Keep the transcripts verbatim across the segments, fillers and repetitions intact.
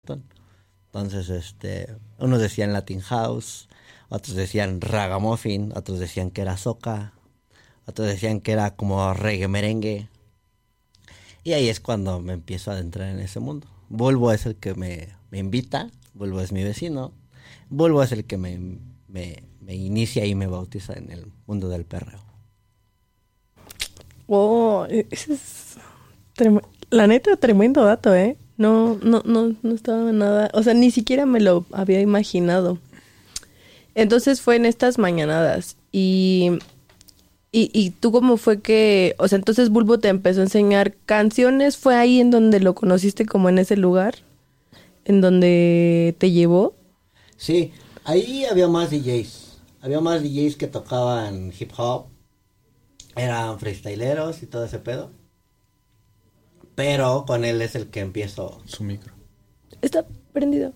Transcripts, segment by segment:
Entonces, este, unos decían Latin House, otros decían Ragamuffin, otros decían que era soca, otros decían que era como reggae merengue. Y ahí es cuando me empiezo a adentrar en ese mundo. Bulbo es el que me, me invita, Bulbo es mi vecino, Bulbo es el que me, me, me inicia y me bautiza en el mundo del perreo. Oh, ese es trem- la neta, tremendo dato, ¿eh? No, no, no, no estaba nada, o sea, ni siquiera me lo había imaginado. Entonces fue en estas mañanadas y, y, y tú cómo fue que, o sea, entonces Bulbo te empezó a enseñar canciones, ¿fue ahí en donde lo conociste como en ese lugar? ¿En donde te llevó? Sí, ahí había más D Js, había más D Js que tocaban hip hop, eran freestyleros y todo ese pedo. Pero con él es el que empiezo. Su micro. Está prendido.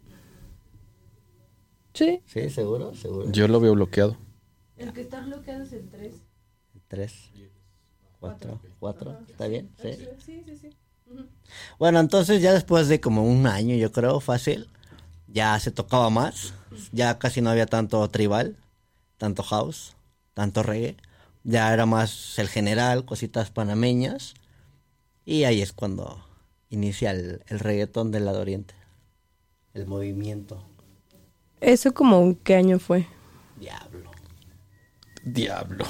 ¿Sí? Sí, seguro, seguro. Yo lo veo bloqueado. El que está bloqueado es el tres. Tres, cuatro, cuatro, ¿está bien? Sí. Sí, sí, sí. Uh-huh. Bueno, entonces ya después de como un año, yo creo, fácil, ya se tocaba más. Ya casi no había tanto tribal, tanto house, tanto reggae. Ya era más el general, cositas panameñas. Y ahí es cuando inicia el, el reggaetón del lado oriente. El movimiento. ¿Eso como qué año fue? Diablo. Diablo.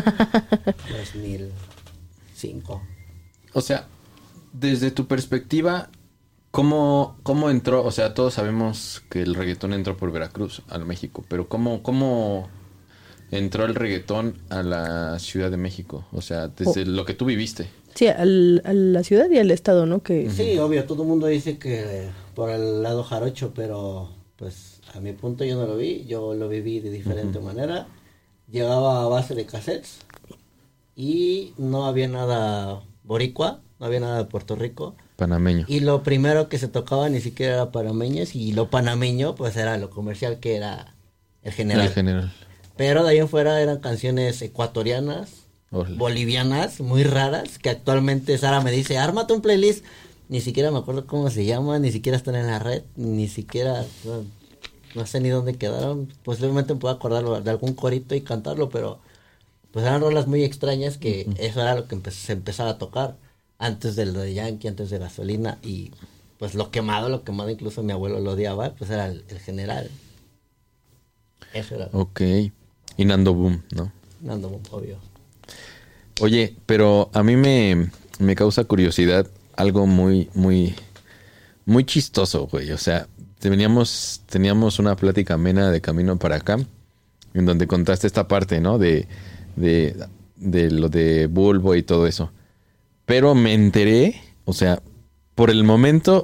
dos mil cinco. O sea, desde tu perspectiva, ¿cómo, cómo entró? O sea, todos sabemos que el reggaetón entró por Veracruz al México, pero ¿cómo, cómo entró el reggaetón a la Ciudad de México? O sea, desde oh. lo que tú viviste. Sí, al, a la ciudad y al estado, ¿no? Que... Sí, obvio, todo el mundo dice que por el lado jarocho, pero pues a mi punto yo no lo vi, yo lo viví de diferente uh-huh. manera. Llegaba a base de cassettes y no había nada boricua, no había nada de Puerto Rico. Panameño. Y lo primero que se tocaba ni siquiera era panameños y lo panameño pues era lo comercial que era el general. El general. Pero de ahí en fuera eran canciones ecuatorianas, Orle. bolivianas, muy raras, que actualmente Sara me dice, ármate un playlist. Ni siquiera me acuerdo cómo se llama, ni siquiera están en la red, ni siquiera, no, no sé ni dónde quedaron. Posiblemente me puedo acordar de algún corito y cantarlo, pero pues eran rolas muy extrañas que uh-huh. eso era lo que empe- se empezaba a tocar antes de lo de Yankee, antes de Gasolina, y pues lo quemado, lo quemado incluso mi abuelo lo odiaba, pues era el, el general. Eso era. Ok, y Nando Boom, ¿no? Nando Boom, obvio. Oye, pero a mí me, me causa curiosidad algo muy, muy, muy chistoso, güey. O sea, teníamos, teníamos una plática amena de camino para acá, en donde contaste esta parte, ¿no? De, de, de lo de Bulbo y todo eso. Pero me enteré, o sea, por el momento,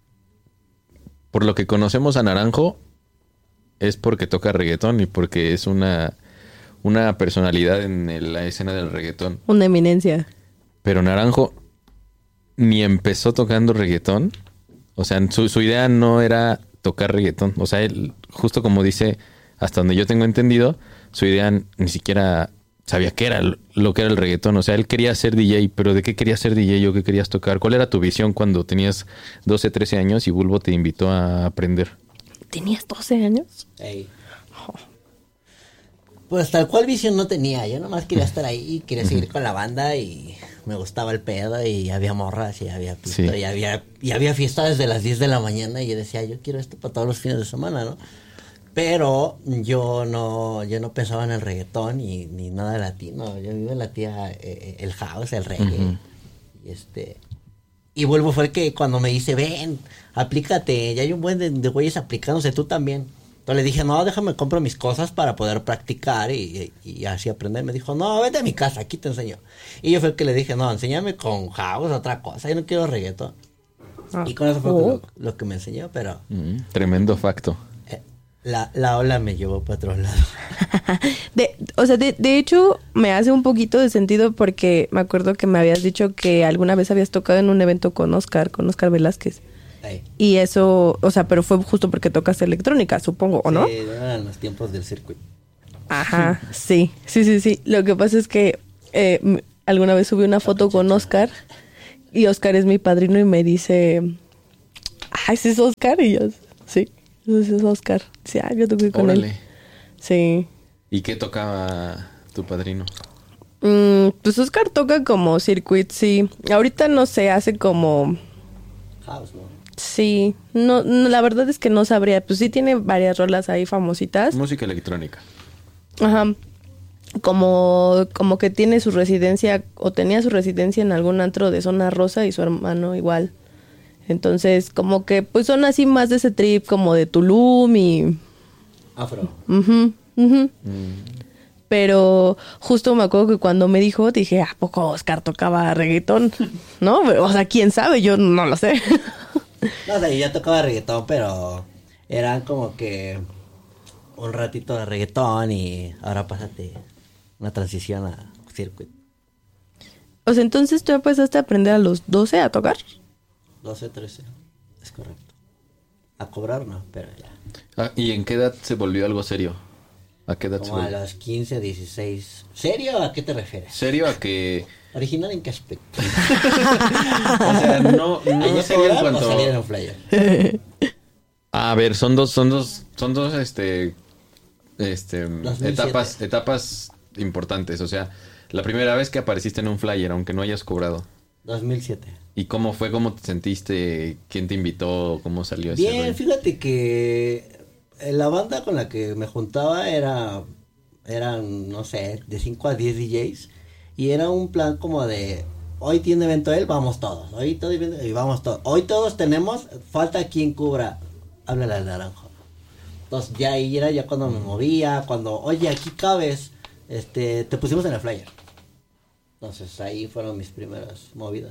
por lo que conocemos a Naranjo, es porque toca reggaetón y porque es una... una personalidad en el, la escena del reggaetón. Una eminencia. Pero Naranjo ni empezó tocando reggaetón. O sea, su, su idea no era tocar reggaetón. O sea, él, justo como dice, hasta donde yo tengo entendido, su idea ni siquiera sabía qué era lo que era el reggaetón. O sea, él quería ser D J, pero ¿de qué querías ser D J o qué querías tocar? ¿Cuál era tu visión cuando tenías doce, trece años y Bulbo te invitó a aprender? ¿Tenías doce años? Hey. Pues tal cual visión no tenía, yo nomás quería estar ahí, quería seguir con la banda y me gustaba el pedo y había morras y había pista sí. y había y había fiesta desde las diez de la mañana y yo decía, yo quiero esto para todos los fines de semana, ¿no? Pero yo no yo no pensaba en el reggaetón y ni nada latino, yo vivo en la tía eh, el house, el reggae. Uh-huh. Y este y Bulbo fue el que cuando me dice, "Ven, aplícate, ya hay un buen de, de güeyes aplicándose, tú también." Entonces le dije, no, déjame compro mis cosas para poder practicar y, y, y así aprender. Me dijo, no, vete a mi casa, aquí te enseño. Y yo fue el que le dije, no, enséñame con house, otra cosa, yo no quiero reggaetón. Ah, y con eso fue oh. lo, lo que me enseñó, pero... Mm, tremendo facto. Eh, la, la ola me llevó para otro lado. de, o sea, de, de hecho, me hace un poquito de sentido porque me acuerdo que me habías dicho que alguna vez habías tocado en un evento con Oscar, con Oscar Velázquez. Ahí. Y eso, o sea, pero fue justo porque tocaste electrónica, supongo, ¿o no? Sí, eran los tiempos del circuito. Ajá, sí, sí, sí, sí. Lo que pasa es que eh, alguna vez subí una foto con Oscar y Oscar es mi padrino y me dice, ay, ese es Oscar. Y yo, sí, ese es Oscar. Sí, ah, yo toqué con Órale. él. Sí. ¿Y qué tocaba tu padrino? Mm, pues Oscar toca como circuit, sí. Ahorita no sé, hace como... House, ¿no? Sí, no, no, la verdad es que no sabría. Pues sí tiene varias rolas ahí famositas. Música electrónica. Ajá. Como, como que tiene su residencia, o tenía su residencia en algún antro de Zona Rosa y su hermano igual. Entonces, como que pues son así más de ese trip, como de Tulum y... Afro. Ujú, ujú. Mm. Pero justo me acuerdo que cuando me dijo, dije, ¿a poco Oscar tocaba reggaetón? ¿No? O sea, ¿quién sabe? Yo no lo sé. No, o sea, yo ya tocaba reggaetón, pero eran como que un ratito de reggaetón y ahora pásate una transición a circuit. O sea, entonces tú empezaste a aprender a los doce a tocar. doce, trece, es correcto. A cobrar no, pero ya. Ah, ¿y en qué edad se volvió algo serio? ¿A qué edad se Como a volvió? los quince, dieciséis. ¿Serio? ¿A qué te refieres? ¿Serio a que...? ¿Original en qué aspecto? O sea, no, no ¿Allá serio en cobrar o cuanto... salir en un flyer? A ver, son dos, son dos, son dos, este, este, dos mil siete. etapas, etapas importantes. O sea, la primera vez que apareciste en un flyer, aunque no hayas cobrado. dos mil siete. ¿Y cómo fue? ¿Cómo te sentiste? ¿Quién te invitó? ¿Cómo salió ese Bien, rollo? fíjate que eh, la banda con la que me juntaba era, eran, no sé, de cinco a diez D Js. Y era un plan como de, hoy tiene evento él, vamos todos. Hoy todo evento y vamos todos. Hoy todos tenemos, falta quien cubra. Háblale al naranjo. Entonces ya ahí era ya cuando me movía, cuando, oye, aquí cabes, este, te pusimos en el flyer. Entonces ahí fueron mis primeras movidas.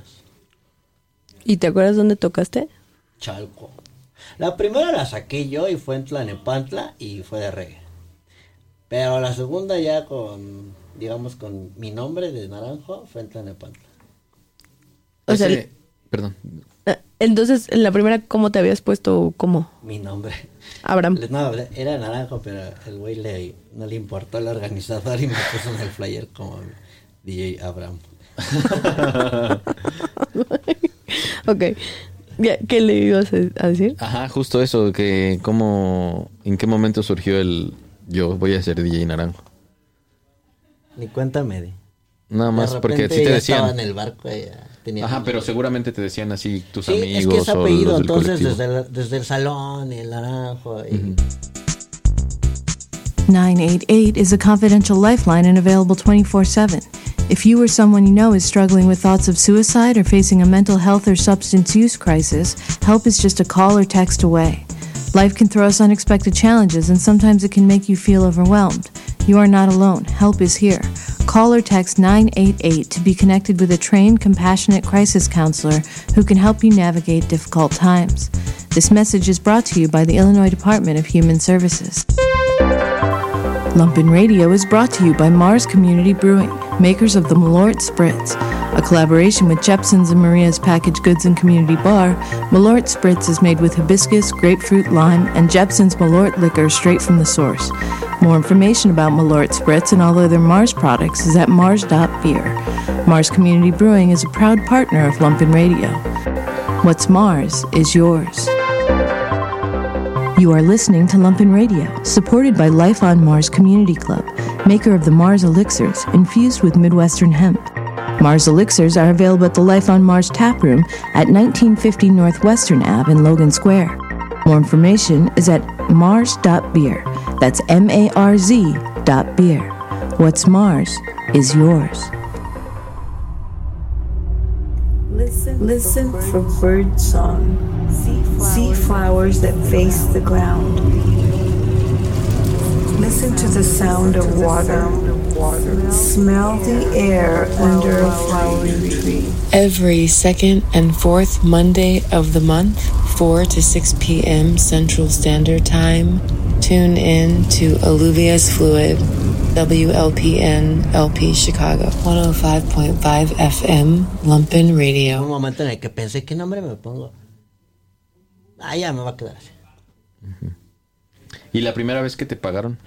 ¿Y te acuerdas dónde tocaste? Chalco. La primera la saqué yo y fue en Tlalnepantla y fue de reggae. Pero la segunda ya con, digamos, con mi nombre de naranjo fue en Tlalnepantla. O sea, Ese- el- Perdón. Ah, entonces, en la primera, ¿cómo te habías puesto? ¿Cómo? Mi nombre. Abraham. No, era naranjo, pero el güey le, no le importó el organizador y me puso en el flyer como D J Abraham. Ok. Ya, ¿qué le ibas a a decir? Ajá, justo eso, que cómo, en qué momento surgió el yo voy a ser D J Naranjo. Ni cuenta me di. Nada más De porque repente sí te ya estaba decían. en el barco. Ya tenía Ajá, pero seguramente te decían así tus sí, amigos es que es o apellido, los del entonces colectivo. desde el, desde el salón, el naranjo. Y... Ujú. nine eight eight is a confidential lifeline and available twenty-four seven. If you or someone you know is struggling with thoughts of suicide or facing a mental health or substance use crisis, help is just a call or text away. Life can throw us unexpected challenges, and sometimes it can make you feel overwhelmed. You are not alone. Help is here. Call or text nine eight eight to be connected with a trained, compassionate crisis counselor who can help you navigate difficult times. This message is brought to you by the Illinois Department of Human Services. Lumpin' Radio is brought to you by Mars Community Brewing, makers of the Malort Spritz. A collaboration with Jepson's and Maria's Packaged Goods and Community Bar, Malort Spritz is made with hibiscus, grapefruit, lime, and Jepson's Malort liquor straight from the source. More information about Malort Spritz and all other Mars products is at mars dot beer. Mars Community Brewing is a proud partner of Lumpin' Radio. What's Mars is yours. You are listening to Lumpin' Radio, supported by Life on Mars Community Club, maker of the Mars Elixirs, infused with Midwestern hemp. Mars Elixirs are available at the Life on Mars tap room at nineteen fifty Northwestern Avenue in Logan Square. More information is at mars dot beer. That's M A R Z dot beer. What's Mars is yours. Listen, Listen for bird song. See flowers that face the ground. Listen to the sound of water. Smell the air under a flowering tree. Every second and fourth Monday of the month, four to six p.m. Central Standard Time, tune in to Alluvius Fluid, W L P N L P Chicago, one oh five point five F M, Lumpin' un Radio. momento en el que pensé, ¿qué nombre me pongo? Ah, ya me va a quedar así. ¿Y la primera vez que te pagaron?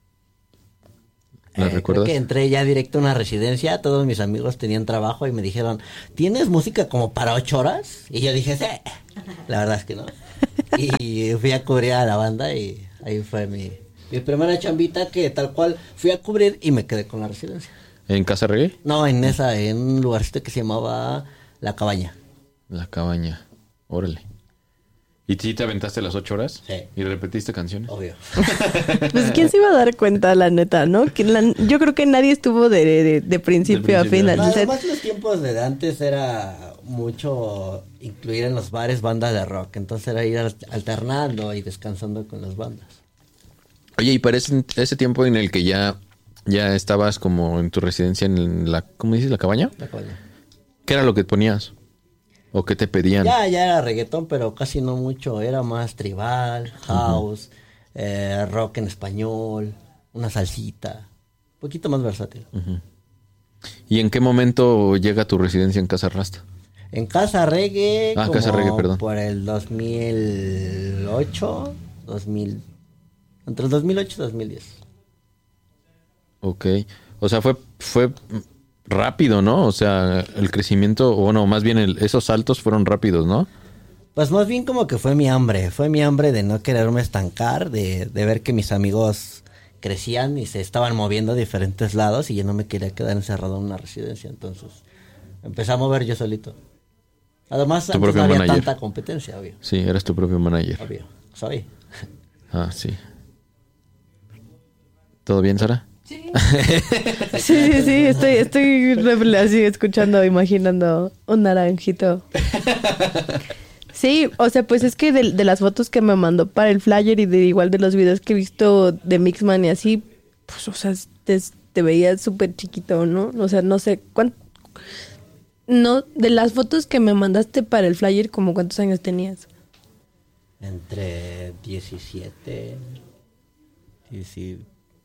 ¿La Eh, recuerdas? creo que entré ya directo a una residencia, todos mis amigos tenían trabajo y me dijeron, ¿tienes música como para ocho horas? Y yo dije, sí, la verdad es que no. Y fui a cubrir a la banda y ahí fue mi, mi primera chambita que tal cual fui a cubrir y me quedé con la residencia. ¿En Casa Reggae? No, en esa, en un lugarcito que se llamaba La Cabaña. La Cabaña, órale. ¿Y sí te aventaste las ocho horas? Sí. ¿Y repetiste canciones? Obvio. Pues quién se iba a dar cuenta, la neta, ¿no? Que la- yo creo que nadie estuvo de, de, de principio a De principio. fin. No, al set. además los tiempos de antes era mucho incluir en los bares bandas de rock. Entonces era ir al- alternando y descansando con las bandas. Oye, y para ese, ese tiempo en el que ya, ya estabas como en tu residencia en la, ¿cómo dices? ¿La Cabaña? La Cabaña. ¿Qué era lo que ponías? ¿O qué te pedían? Ya, ya era reggaetón, pero casi no mucho. Era más tribal, house, uh-huh. eh, rock en español, una salsita. Un poquito más versátil. Uh-huh. ¿Y en qué momento llega tu residencia en Casa Rasta? En Casa Reggae. Ah, como Casa Reggae, perdón. Por el dos mil ocho, dos mil... Entre el dos mil ocho y dos mil diez. Ok. O sea, fue... fue... rápido, ¿no? O sea, el crecimiento, o no, más bien el, esos saltos fueron rápidos, ¿no? Pues más bien como que fue mi hambre, fue mi hambre de no quererme estancar, de, de ver que mis amigos crecían y se estaban moviendo a diferentes lados y yo no me quería quedar encerrado en una residencia, entonces empecé a mover yo solito. Además, Tu antes propio no había manager. tanta competencia, obvio. Sí, eres tu propio manager. Obvio, soy. Ah, sí. ¿Todo bien, Sara? Sí, sí, sí, estoy, estoy re- así escuchando, imaginando un naranjito. Sí, o sea, pues es que de, de las fotos que me mandó para el flyer y de igual de los videos que he visto de Mixman y así, pues, o sea, te, te veías súper chiquito, ¿no? O sea, no sé, ¿cuánto? No, de las fotos que me mandaste para el flyer, ¿como cuántos años tenías? Entre diecisiete, diecinueve.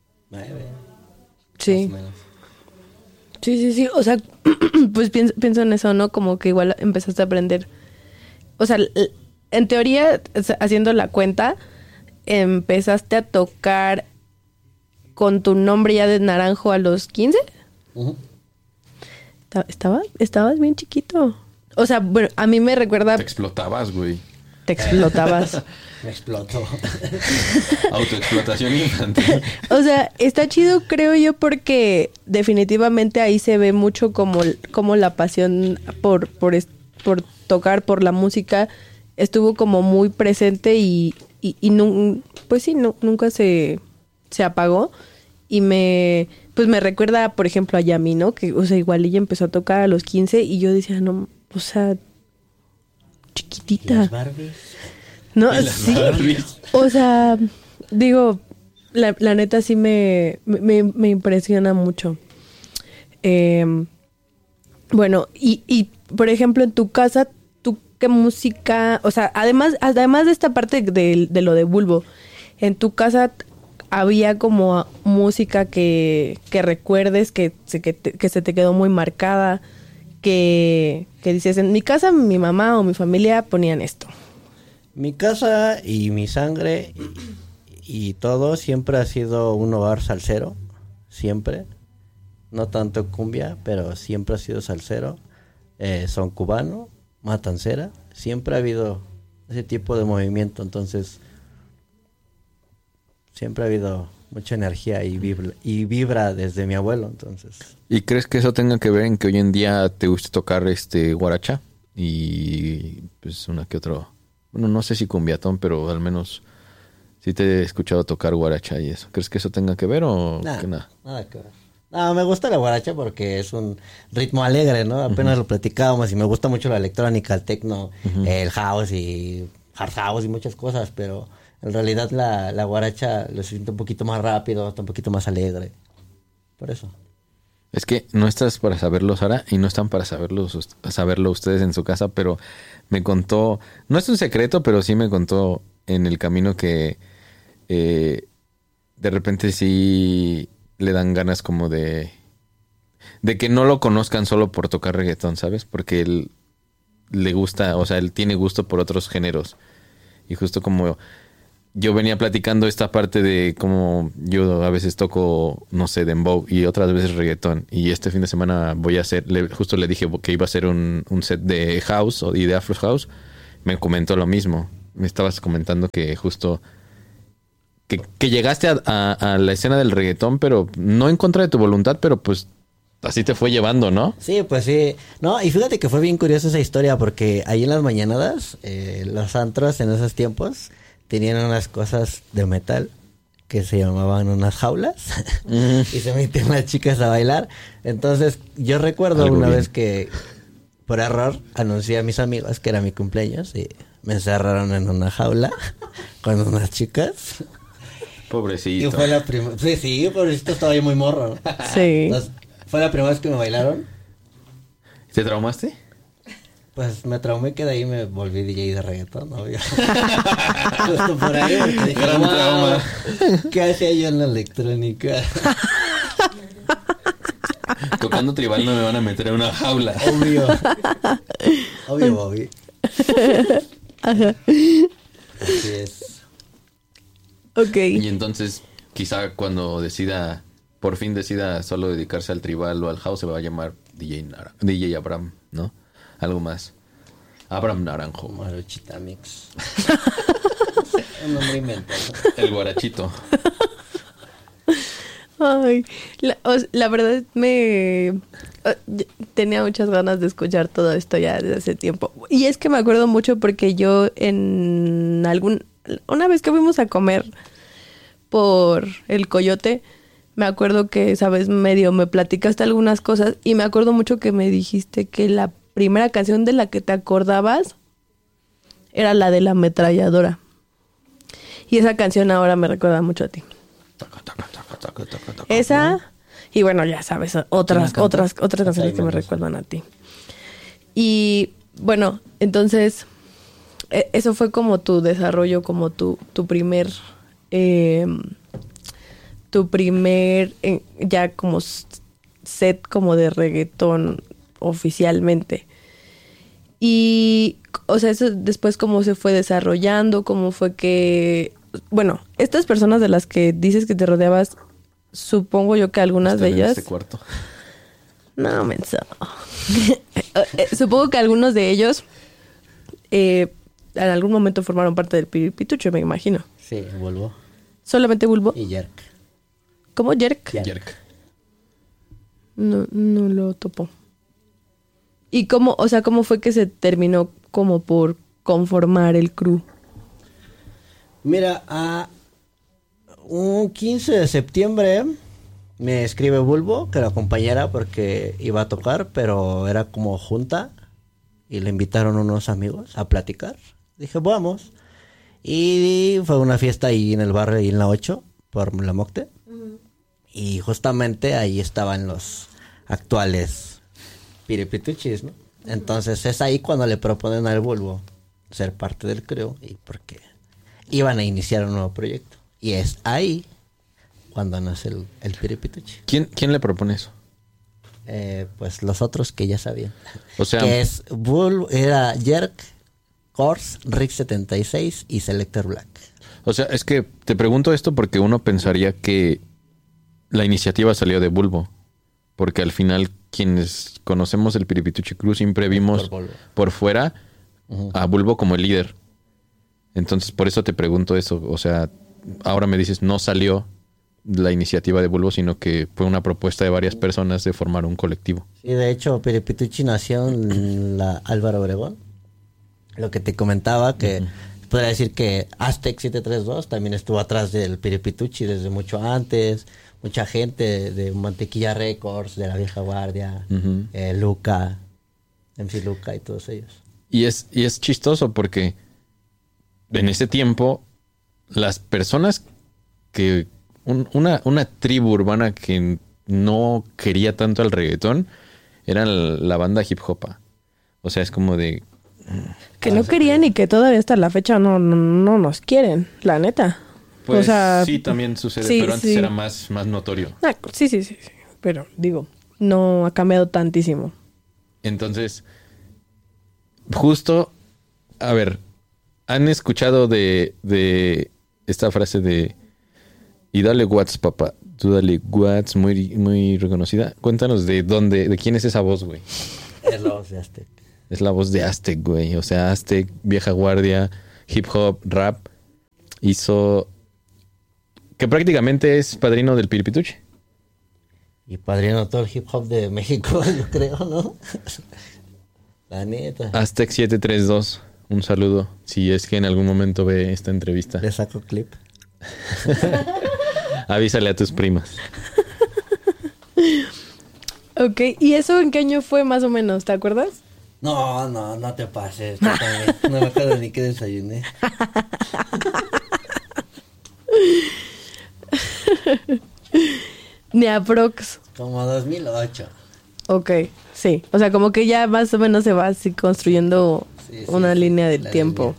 Sí. Más o menos. Sí, sí, sí. O sea, pues pienso, pienso en eso, ¿no? Como que igual empezaste a aprender. O sea, l- en teoría, o sea, haciendo la cuenta, empezaste a tocar con tu nombre ya de Naranjo a los quince. Uh-huh. Ta- Estaba, estabas bien chiquito. O sea, bueno, a mí me recuerda... Te explotabas, güey. Te explotabas. Me explotó. Autoexplotación infantil. O sea, está chido, creo yo, porque definitivamente ahí se ve mucho como, como la pasión por, por, es- por tocar, por la música, estuvo como muy presente y, y, y nun- pues sí, nu- nunca se, se apagó. Y me, pues me recuerda, por ejemplo, a Yami, ¿no? Que, o sea, igual ella empezó a tocar a los quince y yo decía, no, o sea, chiquitita. Las Barbies. No, Y las sí. Barbies. O sea, digo, la, la neta sí me, me, me impresiona mucho. Eh, bueno, y, y por ejemplo, en tu casa, ¿tú qué música? O sea, además, además de esta parte de, de lo de Bulbo, en tu casa había como música que, que recuerdes, que, se- que, te- que se te quedó muy marcada, que, que dices, en mi casa mi mamá o mi familia ponían esto. Mi casa y mi sangre y, y todo siempre ha sido un hogar salsero, siempre. No tanto cumbia, pero siempre ha sido salsero. Eh, son cubano, matancera. Siempre ha habido ese tipo de movimiento, entonces siempre ha habido mucha energía y vibra, y vibra desde mi abuelo, entonces. ¿Y crees que eso tenga que ver en que hoy en día te guste tocar este guaracha? Y pues una que otro... Bueno, no sé si cumbiatón, pero al menos sí te he escuchado tocar guaracha y eso. ¿Crees que eso tenga que ver o Nada, que nada? nada que ver. No, me gusta la guaracha porque es un ritmo alegre, ¿no? Apenas uh-huh. lo platicábamos y me gusta mucho la electrónica, el techno, uh-huh. el house y hard house y muchas cosas, pero en realidad la, la guaracha lo siento un poquito más rápido, está un poquito más alegre. Por eso. Es que no estás para saberlo, Sara, y no están para saberlo, saberlo ustedes en su casa, pero me contó, no es un secreto, pero sí me contó en el camino que eh, de repente sí le dan ganas como de de que no lo conozcan solo por tocar reggaetón, ¿sabes? Porque él le gusta, o sea, él tiene gusto por otros géneros. Y justo como yo venía platicando esta parte de cómo yo a veces toco, no sé, dembow y otras veces reggaetón. Y este fin de semana voy a hacer, le, justo le dije que iba a hacer un, un set de house y de afro house. Me comentó lo mismo. me estabas comentando que justo que, que llegaste a, a, a la escena del reggaetón, pero no en contra de tu voluntad, pero pues así te fue llevando, ¿no? Sí, pues sí. No, y fíjate que fue bien curiosa esa historia porque ahí en las mañanadas, eh, los antros en esos tiempos tenían unas cosas de metal que se llamaban unas jaulas mm. y se metían las chicas a bailar. Entonces yo recuerdo Algo una bien. vez que por error anuncié a mis amigos que era mi cumpleaños y me encerraron en una jaula con unas chicas. Pobrecito. Y fue la primera... Sí, sí, pobrecito, estaba yo muy morro. Sí. Entonces, fue la primera vez que me bailaron. ¿Te traumaste? Pues me traumé que de ahí me volví D J de reggaetón, obvio. Justo por ahí, porque dije, Gran wow, trauma. ¿qué hacía yo en la electrónica? Tocando tribal no me van a meter en una jaula. Obvio. Obvio, Bobby. Ajá. Así es. Ok. Y entonces, quizá cuando decida, por fin decida solo dedicarse al tribal o al house, se va a llamar D J, Nara- D J Abraham, ¿no? Algo más. Abraham Naranjo. Maruchita Mix. Un nombre inventado. El guarachito. Ay, la, o s- la verdad me uh, y- tenía muchas ganas de escuchar todo esto ya desde hace tiempo. Y es que me acuerdo mucho porque yo en algún una vez que fuimos a comer por el Coyote, me acuerdo que, sabes, medio me platicaste algunas cosas y me acuerdo mucho que me dijiste que la primera canción de la que te acordabas era la de la ametralladora. Y esa canción ahora me recuerda mucho a ti. Esa, y bueno, ya sabes, otras, otras, otras canciones que me recuerdan a ti. Y bueno, entonces, e- eso fue como tu desarrollo, como tu, tu primer, eh, tu primer, eh, ya como s- set como de reggaetón oficialmente. Y, o sea, eso después cómo se fue desarrollando, cómo fue que... Bueno, estas personas de las que dices que te rodeabas, supongo yo que algunas Están de en ellas... este cuarto. No, menso. Eh, Supongo que algunos de ellos eh, en algún momento formaron parte del Piripitucho, me imagino. Sí, Bulbo. Solamente Bulbo. Y Jerk. ¿Cómo? ¿Jerk? Jerk. Jerk. No, no lo topo. ¿Y cómo, o sea, cómo fue que se terminó como por conformar el crew? Mira, a un quince de septiembre me escribe Bulbo que lo acompañara porque iba a tocar, pero era como junta y le invitaron unos amigos a platicar. Dije, vamos. Y fue una fiesta ahí en el barrio, ahí en la ocho, por la Mocte. Uh-huh. Y justamente ahí estaban los actuales Piripituchis, ¿no? Entonces es ahí cuando le proponen al Bulbo ser parte del crew y porque iban a iniciar un nuevo proyecto. Y es ahí cuando nace el, el Piripituchi. ¿Quién, ¿Quién le propone eso? Eh, pues los otros que ya sabían. O sea... Que es Bull, era Jerk, Kors, Rick setenta y seis y Selector Black. O sea, es que te pregunto esto porque uno pensaría que la iniciativa salió de Bulbo. Porque al final quienes conocemos el Piripituchi Crew siempre vimos por, por fuera uh-huh. a Bulbo como el líder. Entonces por eso te pregunto eso. O sea, ahora me dices no salió la iniciativa de Bulbo, sino que fue una propuesta de varias personas de formar un colectivo. Sí, de hecho Piripituchi nació en la Álvaro Obregón. Lo que te comentaba que uh-huh. podría decir que Aztec siete tres dos también estuvo atrás del Piripituchi desde mucho antes. Mucha gente de Mantequilla Records, de la Vieja Guardia, uh-huh. eh, Luca, M C Luca y todos ellos. Y es, y es chistoso porque en ese tiempo las personas que... Un, una, una tribu urbana que no quería tanto el reggaetón era la, la banda hip hopa. O sea, es como de... Que no querían y que todavía hasta la fecha no, no, no nos quieren, la neta. Pues o sea, sí, también sucede, sí, pero antes sí. era más, más notorio. Ah, sí, sí, sí, sí. Pero digo, no ha cambiado tantísimo. Entonces, justo, a ver, ¿han escuchado de, de esta frase de y dale watts, papá? Tú dale watts, muy, muy reconocida. Cuéntanos de dónde, de quién es esa voz, güey. Es la voz de Aztec. Es la voz de Aztec, güey. O sea, Aztec, Vieja Guardia, hip hop, rap. Hizo... que prácticamente es padrino del Piripituchi. Y padrino todo el hip hop de México, yo creo, ¿no? La neta. Aztec siete tres dos, un saludo. Si es que en algún momento ve esta entrevista. Le saco clip. Avísale a tus primas. Ok, ¿y eso en qué año fue más o menos? ¿Te acuerdas? No, no, no te pases. No, no me acuerdo ni qué desayuné. Ni aprox. Como dos mil ocho. Ok, sí. O sea, como que ya más o menos se va así construyendo Sí, sí, una sí, línea del la tiempo.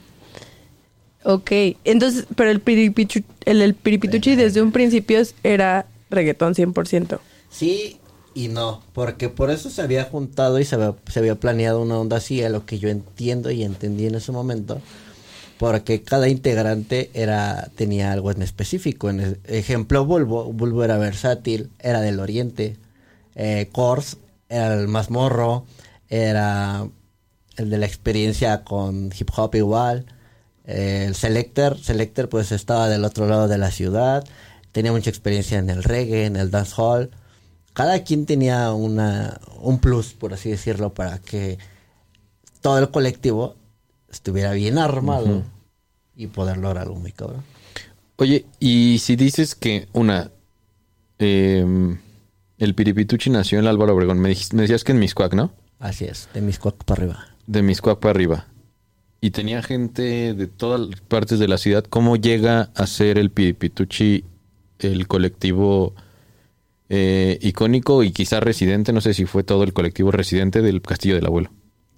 Ok, entonces, pero el Piripichu, el, el Piripituchi desde un principio era reggaetón cien por ciento. Sí y no, porque por eso se había juntado y se había, se había planeado una onda así, a lo que yo entiendo y entendí en ese momento, porque cada integrante era tenía algo en específico. En el ejemplo, Bulbo, Bulbo era versátil, era del oriente, eh, Kors era el más morro, era el de la experiencia con hip hop igual, eh, el Selector, Selector pues estaba del otro lado de la ciudad, tenía mucha experiencia en el reggae, en el dancehall. Cada quien tenía una un plus, por así decirlo, para que todo el colectivo estuviera bien armado uh-huh. y poder lograr algo muy cabrón. Oye, y si dices que una eh, el Piripituchi nació en Álvaro Obregón, me, dijiste, me decías que en Mixcoac, ¿no? Así es, de Mixcoac para arriba. De Mixcoac para arriba. Y tenía gente de todas las partes de la ciudad. ¿Cómo llega a ser el Piripituchi el colectivo eh, icónico y quizás residente? No sé si fue todo el colectivo residente del Castillo del Abuelo.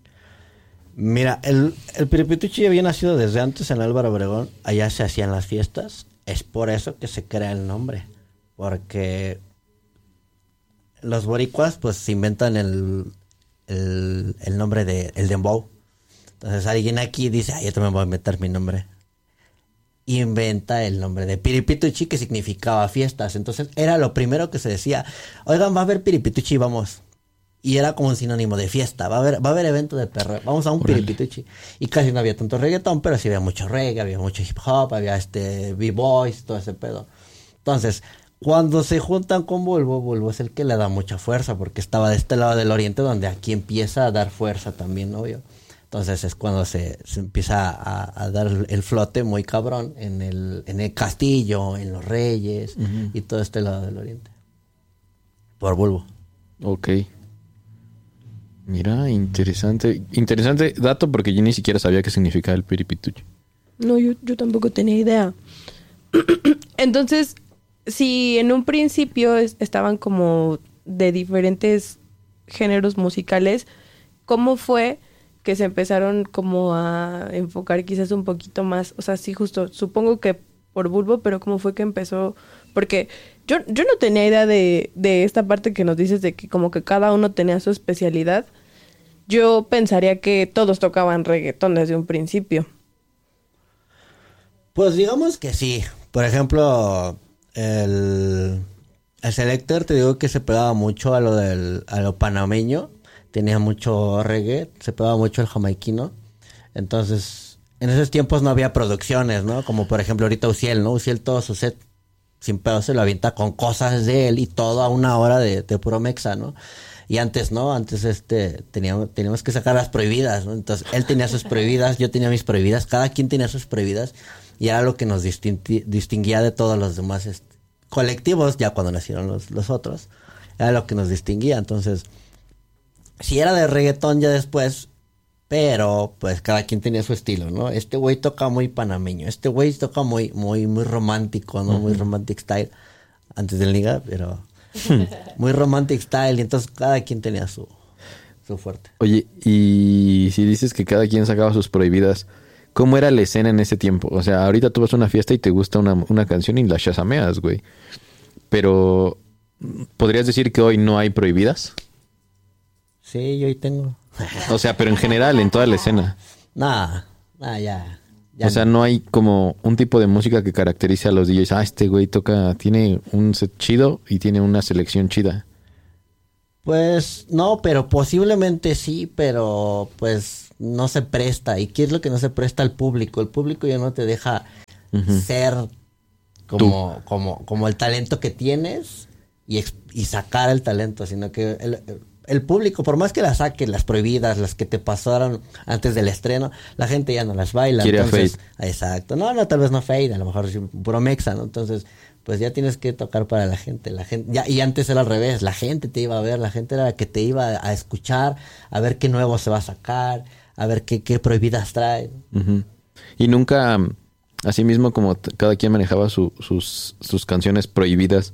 Mira, el, el Piripituchi había nacido desde antes en Álvaro Obregón. Allá se hacían las fiestas. Es por eso que se crea el nombre. Porque los boricuas pues se inventan el, el, el nombre de el dembow. Entonces alguien aquí dice, ah, yo también voy a inventar mi nombre. Inventa el nombre de Piripituchi, que significaba fiestas. Entonces era lo primero que se decía, oigan, va a haber Piripituchi, vamos. Y era como un sinónimo de fiesta. Va a haber, va a haber evento de perro. Vamos a un Orale. Piripituchi. Y casi no había tanto reggaetón, pero sí había mucho reggae, había mucho hip hop, había este b-boys, todo ese pedo. Entonces, cuando se juntan con Bulbo, Bulbo es el que le da mucha fuerza, porque estaba de este lado del oriente, donde aquí empieza a dar fuerza también, obvio. Entonces es cuando se, se empieza a, a dar el flote muy cabrón en el, en el castillo, en los reyes uh-huh. y todo este lado del oriente. Por Bulbo. Ok. Mira, interesante. Interesante dato, porque yo ni siquiera sabía qué significaba el Piripituchi. No, yo, yo tampoco tenía idea. Entonces, si en un principio es, estaban como de diferentes géneros musicales, ¿cómo fue que se empezaron como a enfocar quizás un poquito más? O sea, sí, justo, supongo que por Bulbo, pero ¿cómo fue que empezó? Porque yo, yo no tenía idea de, de esta parte que nos dices de que como que cada uno tenía su especialidad. Yo pensaría que todos tocaban reggaetón desde un principio. Pues digamos que sí. Por ejemplo, el, el Selector, te digo que se pegaba mucho a lo del a lo panameño. Tenía mucho reggae, se pegaba mucho el jamaiquino. Entonces, en esos tiempos no había producciones, ¿no? Como por ejemplo ahorita Uciel, ¿no? Uciel todo su set sin pedo se lo avienta con cosas de él y todo a una hora de, de puro mexa, ¿no? Y antes, ¿no? Antes este teníamos, teníamos que sacar las prohibidas, ¿no? Entonces, él tenía sus prohibidas, yo tenía mis prohibidas, cada quien tenía sus prohibidas y era lo que nos distingui- distinguía de todos los demás este, colectivos, ya cuando nacieron los, los otros, era lo que nos distinguía. Entonces, si era de reggaetón ya después, pero pues cada quien tenía su estilo, ¿no? Este güey toca muy panameño, este güey toca muy, muy, muy romántico, ¿no? Uh-huh. Muy romantic style, antes del Niga, pero muy romantic style, y entonces cada quien tenía su, su fuerte. Oye, y si dices que cada quien sacaba sus prohibidas, ¿cómo era la escena en ese tiempo? O sea, ahorita tú vas a una fiesta y te gusta una, una canción y la shazameas, güey. Pero, ¿podrías decir que hoy no hay prohibidas? Sí, yo ahí tengo. O sea, pero en general, en toda la escena. Nah, nah, ya. ya o sea, no. no hay como un tipo de música que caracterice a los D Js. Ah, este güey toca, tiene un set chido y tiene una selección chida. Pues, no, pero posiblemente sí, pero pues no se presta. ¿Y qué es lo que no se presta al público? El público ya no te deja uh-huh. ser como, como, como el talento que tienes y, ex, y sacar el talento, sino que el, el público, por más que las saques, las prohibidas, las que te pasaron antes del estreno, la gente ya no las baila. Quiere entonces, fade. Exacto. No, no, tal vez no fade, a lo mejor puro mexa, ¿no? Entonces, pues ya tienes que tocar para la gente. La gente ya, y antes era al revés, la gente te iba a ver, la gente era la que te iba a, a escuchar, a ver qué nuevo se va a sacar, a ver qué, qué prohibidas trae. Uh-huh. Y nunca, así mismo como t- cada quien manejaba su, sus, sus canciones prohibidas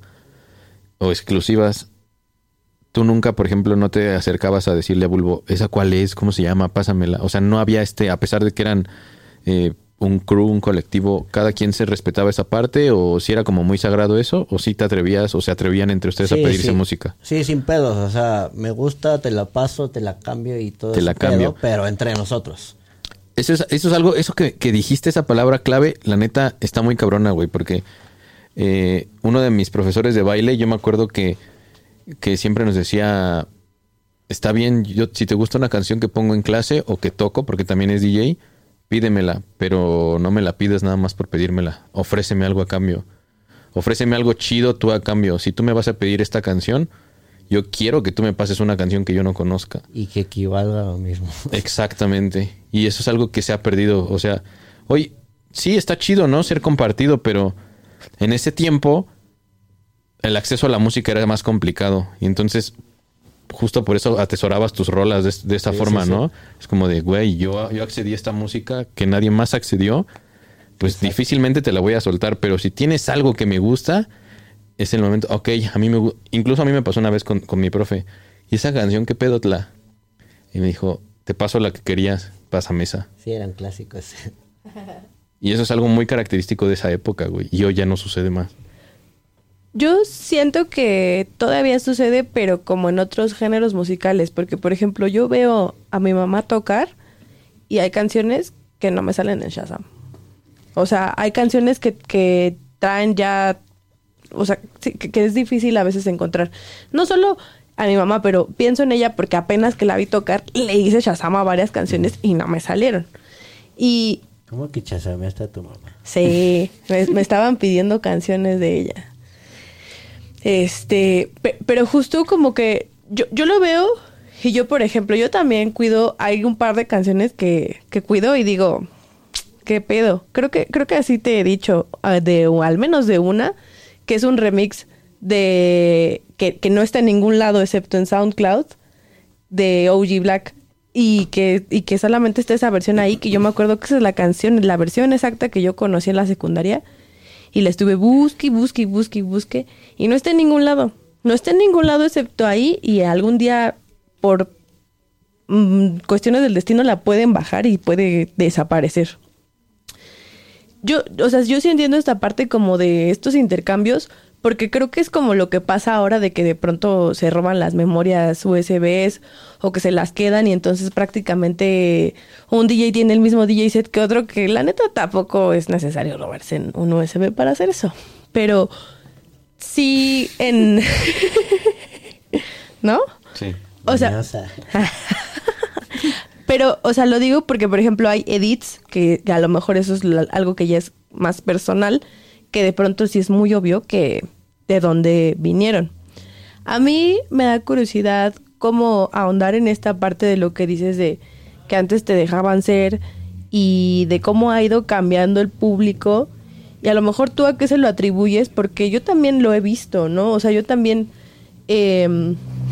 o exclusivas, tú nunca, por ejemplo, no te acercabas a decirle a Bulbo, ¿esa cuál es? ¿Cómo se llama? Pásamela. O sea, no había este, a pesar de que eran eh, un crew, un colectivo, ¿cada quien se respetaba esa parte? ¿O si era como muy sagrado eso? ¿O si te atrevías o se atrevían entre ustedes sí, a pedirse sí. música? Sí, sin pedos. O sea, me gusta, te la paso, te la cambio y todo te la cambio. Pedo, pero entre nosotros. Eso es, eso es algo, eso que, que dijiste, esa palabra clave, la neta, está muy cabrona, güey, porque eh, uno de mis profesores de baile, yo me acuerdo que que siempre nos decía, está bien, yo si te gusta una canción que pongo en clase o que toco, porque también es D J, pídemela, pero no me la pides nada más por pedírmela. Ofréceme algo a cambio. Ofréceme algo chido tú a cambio. Si tú me vas a pedir esta canción, yo quiero que tú me pases una canción que yo no conozca. Y que equivalga a lo mismo. Exactamente. Y eso es algo que se ha perdido. O sea, hoy sí está chido, ¿no? Ser compartido, pero en ese tiempo el acceso a la música era más complicado. Y entonces, justo por eso atesorabas tus rolas de, de esa sí, forma, sí, ¿no? Sí. Es como de, güey, yo, yo accedí a esta música que nadie más accedió. Pues exacto. Difícilmente te la voy a soltar. Pero si tienes algo que me gusta, es el momento. Ok, a mí me incluso a mí me pasó una vez con, con mi profe. ¿Y esa canción qué pedo tla? Y me dijo, te paso la que querías, pásame esa. Sí, eran clásicos. Y eso es algo muy característico de esa época, güey. Y hoy ya no sucede más. Yo siento que todavía sucede, pero como en otros géneros musicales. Porque, por ejemplo, yo veo a mi mamá tocar y hay canciones que no me salen en Shazam. O sea, hay canciones que, que traen ya... O sea, que, que es difícil a veces encontrar. No solo a mi mamá, pero pienso en ella porque apenas que la vi tocar, le hice Shazam a varias canciones y no me salieron. Y... ¿Cómo que chasameaste a tu mamá? Sí, me, me estaban pidiendo canciones de ella. Este, pe- pero justo como que yo, yo lo veo y yo, por ejemplo, yo también cuido, hay un par de canciones que, que cuido y digo, ¿qué pedo? Creo que, creo que así te he dicho, de, o al menos de una, que es un remix de, que, que no está en ningún lado excepto en SoundCloud, de O G Black. Y que, y que solamente está esa versión ahí, que yo me acuerdo que esa es la canción, la versión exacta que yo conocí en la secundaria. Y la estuve busque, busque, busque, busque. Y no está en ningún lado. No está en ningún lado excepto ahí. Y algún día, por mmm, cuestiones del destino, la pueden bajar y puede desaparecer. Yo, o sea, yo sí entiendo esta parte como de estos intercambios, porque creo que es como lo que pasa ahora de que de pronto se roban las memorias U S Bs o que se las quedan y entonces prácticamente un D J tiene el mismo D J set que otro, que la neta tampoco es necesario robarse un U S B para hacer eso. Pero sí en... ¿No? Sí. O sea... Pero, o sea, lo digo porque, por ejemplo, hay edits, que, que a lo mejor eso es la, algo que ya es más personal, que de pronto sí es muy obvio que de dónde vinieron. A mí me da curiosidad cómo ahondar en esta parte de lo que dices de que antes te dejaban ser y de cómo ha ido cambiando el público. Y a lo mejor tú a qué se lo atribuyes, porque yo también lo he visto, ¿no? O sea, yo también... Eh...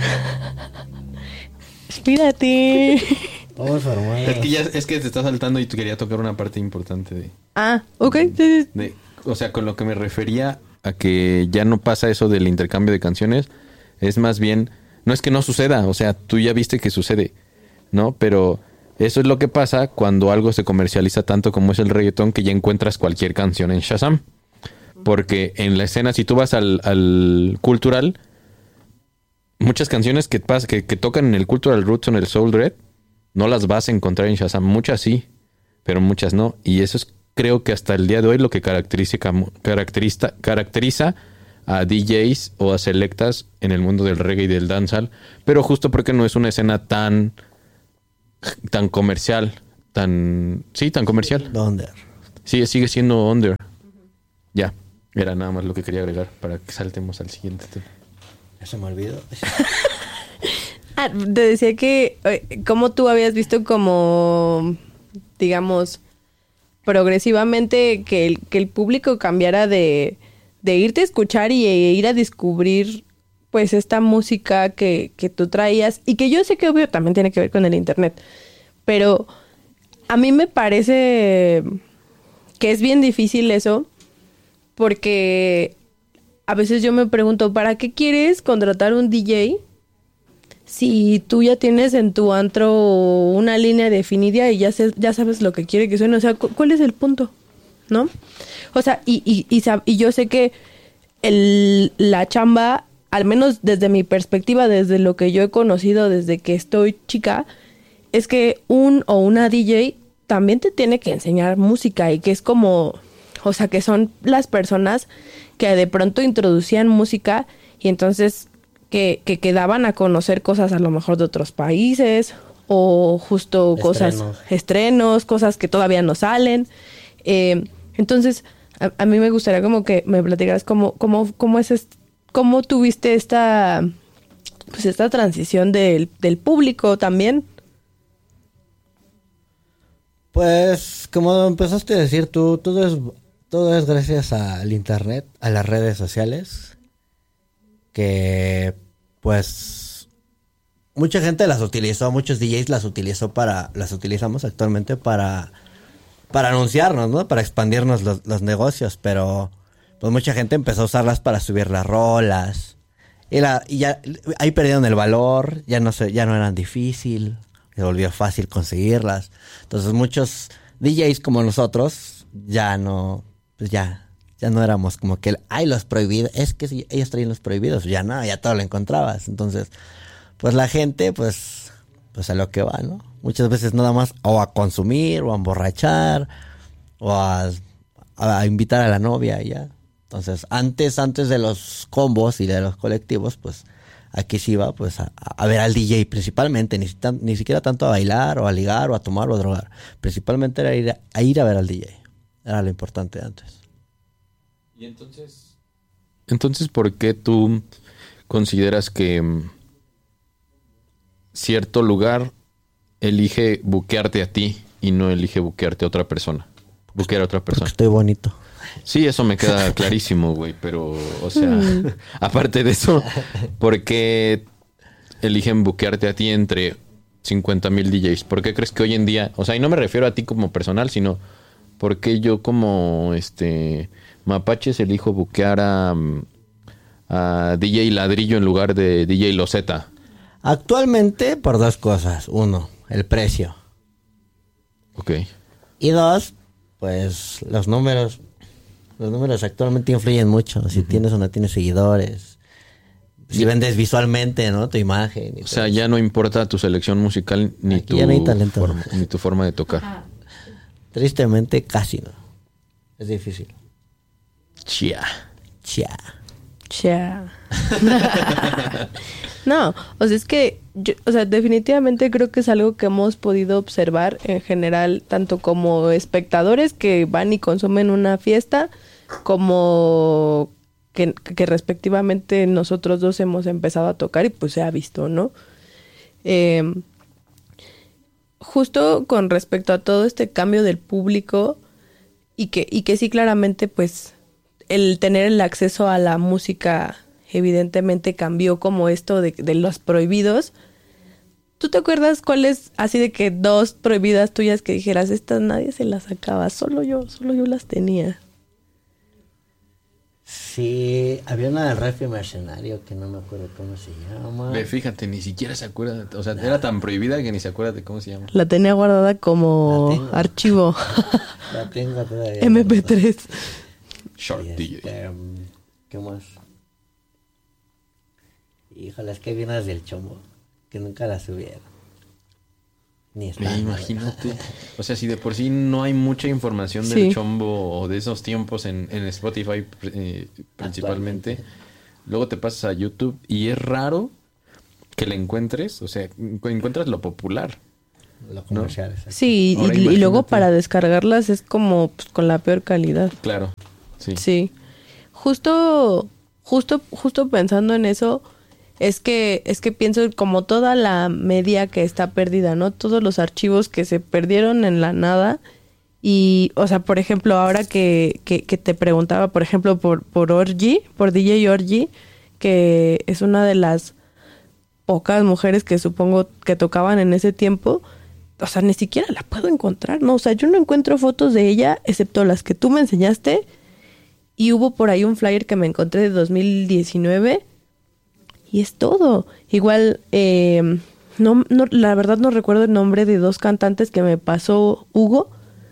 Espírate... Vamos a es que ya es que te está saltando y te quería tocar una parte importante de... Ah, ok. Sí, sí. De, o sea, con lo que me refería a que ya no pasa eso del intercambio de canciones, es más bien... No es que no suceda, o sea, tú ya viste que sucede, ¿no? Pero eso es lo que pasa cuando algo se comercializa tanto como es el reggaetón, que ya encuentras cualquier canción en Shazam. Porque en la escena, si tú vas al, al cultural, muchas canciones que, pas, que, que tocan en el Cultural Roots o en el Soul Dread, no las vas a encontrar en Shazam. Muchas sí, pero muchas no. Y eso es, creo que hasta el día de hoy, lo que caracteriza, caracteriza, caracteriza a D Js o a selectas en el mundo del reggae y del dancehall. Pero justo porque no es una escena tan tan comercial, tan... Sí, tan comercial. ¿Dónde? Sí, sigue siendo under. Ya, era nada más lo que quería agregar para que saltemos al siguiente tema. Ya se me olvidó. Ah, te decía que, eh, como tú habías visto como, digamos, progresivamente que el, que el público cambiara de, de irte a escuchar y e ir a descubrir, pues, esta música que, que tú traías, y que yo sé que obvio también tiene que ver con el internet, pero a mí me parece que es bien difícil eso, porque a veces yo me pregunto, ¿para qué quieres contratar un D J si tú ya tienes en tu antro una línea definida y ya, sé, ya sabes lo que quiere que suene? O sea, ¿cuál es el punto? ¿No? O sea, y, y, y, y yo sé que el, la chamba, al menos desde mi perspectiva, desde lo que yo he conocido desde que estoy chica, es que un o una D J también te tiene que enseñar música, y que es como, o sea, que son las personas que de pronto introducían música y entonces que, que, que daban a conocer cosas a lo mejor de otros países, o justo Estrenos. cosas, estrenos, cosas que todavía no salen. Eh, entonces, a, a mí me gustaría como que me platicaras cómo, cómo, cómo es est- cómo tuviste esta, pues esta transición del, del público también. Pues, como empezaste a decir tú, todo es, todo es gracias al internet, a las redes sociales, que pues mucha gente las utilizó, muchos D Js las utilizó para, las utilizamos actualmente para, para anunciarnos, ¿no? Para expandirnos los, los negocios, pero pues mucha gente empezó a usarlas para subir las rolas, y, la, y ya ahí perdieron el valor, ya no se, ya no eran difícil, se volvió fácil conseguirlas. Entonces muchos D Js como nosotros ya no, pues ya, ya no éramos como que, ay, los prohibidos, es que si ellos traían los prohibidos, ya no, ya todo lo encontrabas. Entonces, pues la gente, pues, pues a lo que va, ¿no? Muchas veces nada más o a consumir, o a emborrachar, o a, a invitar a la novia y ya. Entonces, antes, antes de los combos y de los colectivos, pues, aquí se iba, pues, a, a ver al D J principalmente, ni, tan, ni siquiera tanto a bailar, o a ligar, o a tomar, o a drogar. Principalmente era ir a, a ir a ver al D J. Era lo importante antes. Y entonces... Entonces, ¿por qué tú consideras que mm, cierto lugar elige buquearte a ti y no elige buquearte a otra persona? Buquear a otra persona. Porque estoy bonito. Sí, eso me queda clarísimo, güey, pero, o sea, aparte de eso, ¿por qué eligen buquearte a ti entre cincuenta mil D Js? ¿Por qué crees que hoy en día, o sea, y no me refiero a ti como personal, sino por qué yo como, este, Mapaches elijo buquear a, a D J Ladrillo en lugar de D J Loseta? Actualmente, por dos cosas. Uno, el precio. Ok. Y dos, pues, los números. Los números actualmente influyen mucho. Si uh-huh. tienes o no tienes seguidores. Si sí. vendes visualmente, ¿no? Tu imagen. Y o sea, ya no importa tu selección musical ni tu, ya no hay talento, forma, ni tu forma de tocar. Tristemente, casi no. Es difícil. Chia. Chia. Chia. No, o sea, es que, yo, o sea, definitivamente creo que es algo que hemos podido observar en general, tanto como espectadores que van y consumen una fiesta, como que, que respectivamente nosotros dos hemos empezado a tocar y pues se ha visto, ¿no? Eh, justo con respecto a todo este cambio del público y que, y que sí claramente pues el tener el acceso a la música evidentemente cambió como esto de, de los prohibidos. ¿Tú te acuerdas cuáles, así de que dos prohibidas tuyas que dijeras, estas nadie se las sacaba, solo yo, solo yo las tenía? Sí, había una del Refri Mercenario que no me acuerdo cómo se llama. Ve, fíjate, ni siquiera se acuerda, o sea, nah. era tan prohibida que ni se acuerda de cómo se llama. La tenía guardada como archivo. La tengo todavía. eme pe tres. Short este, D J. Um, ¿Qué más? Híjole, es que hay unas del Chombo que nunca las subieron. Ni están. Imagínate. O sea, si de por sí no hay mucha información del sí. Chombo o de esos tiempos en, en Spotify eh, principalmente, luego te pasas a YouTube y es raro que la encuentres. O sea, encuentras lo popular. lo comercial. ¿No? Sí, y, y luego para descargarlas es como pues, con la peor calidad. Claro, sí. Sí. Justo, justo, justo pensando en eso, es que, es que pienso como toda la media que está perdida, ¿no? Todos los archivos que se perdieron en la nada. Y, o sea, por ejemplo, ahora que, que, que te preguntaba, por ejemplo, por, por Orgy, por D J Orgy, que es una de las pocas mujeres que supongo que tocaban en ese tiempo, o sea, ni siquiera la puedo encontrar, ¿no? O sea, yo no encuentro fotos de ella, excepto las que tú me enseñaste, y hubo por ahí un flyer que me encontré de dos mil diecinueve, y es todo. Igual, eh, no, no, la verdad no recuerdo el nombre de dos cantantes que me pasó Hugo.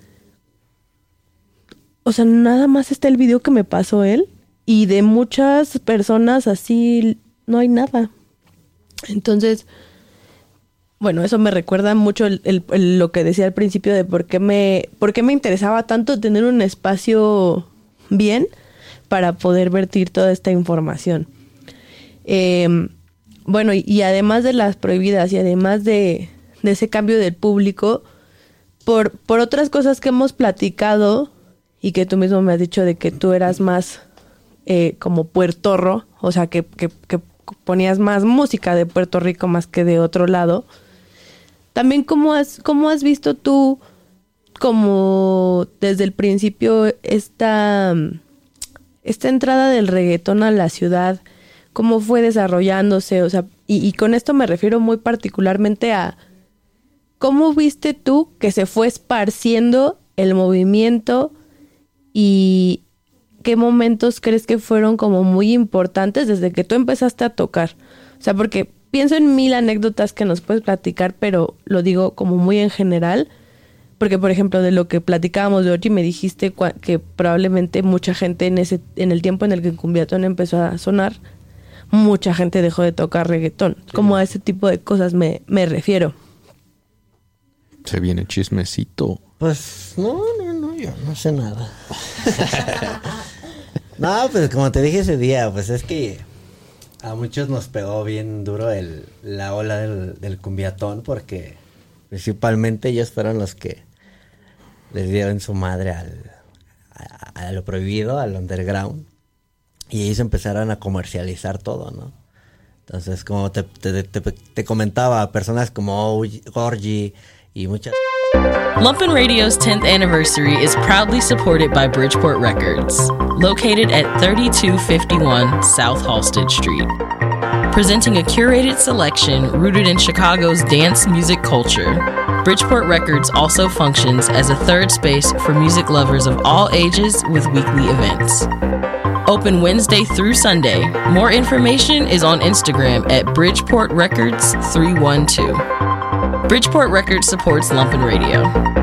O sea, nada más está el video que me pasó él, y de muchas personas así no hay nada. Entonces, bueno, eso me recuerda mucho el, el, el, lo que decía al principio de por qué me, por qué me interesaba tanto tener un espacio bien para poder vertir toda esta información. Eh, bueno, y, y además de las prohibidas y además de, de ese cambio del público, por, por otras cosas que hemos platicado y que tú mismo me has dicho de que tú eras más eh, como puertorro, o sea, que, que, que ponías más música de Puerto Rico más que de otro lado. También, ¿cómo has, cómo has visto tú como desde el principio esta, esta entrada del reggaetón a la ciudad? ¿Cómo fue desarrollándose? O sea, y, y con esto me refiero muy particularmente a ¿cómo viste tú que se fue esparciendo el movimiento y qué momentos crees que fueron como muy importantes desde que tú empezaste a tocar? O sea, porque pienso en mil anécdotas que nos puedes platicar, pero lo digo como muy en general. Porque, por ejemplo, de lo que platicábamos de Orgy, me dijiste cua- que probablemente mucha gente en ese en el tiempo en el que Cumbiatón empezó a sonar, mucha gente dejó de tocar reggaetón. Sí. Como a ese tipo de cosas me, me refiero. Se viene chismecito. Pues no, no, no, yo no sé nada. No, pues como te dije ese día, pues es que a muchos nos pegó bien duro el la ola del, del cumbiatón, porque principalmente ellos fueron los que les dieron su madre al, a, a lo prohibido, al underground, y ellos empezaron a comercializar todo, ¿no? Entonces, como te, te, te, te comentaba, personas como Orgy y muchas... Lumpin' Radio's tenth anniversary is proudly supported by Bridgeport Records, located at thirty-two fifty-one South Halsted Street. Presenting a curated selection rooted in Chicago's dance music culture, Bridgeport Records also functions as a third space for music lovers of all ages with weekly events. Open Wednesday through Sunday. More information is on Instagram at Bridgeport Records three one two. Bridgeport Records supports Lumpin' Radio.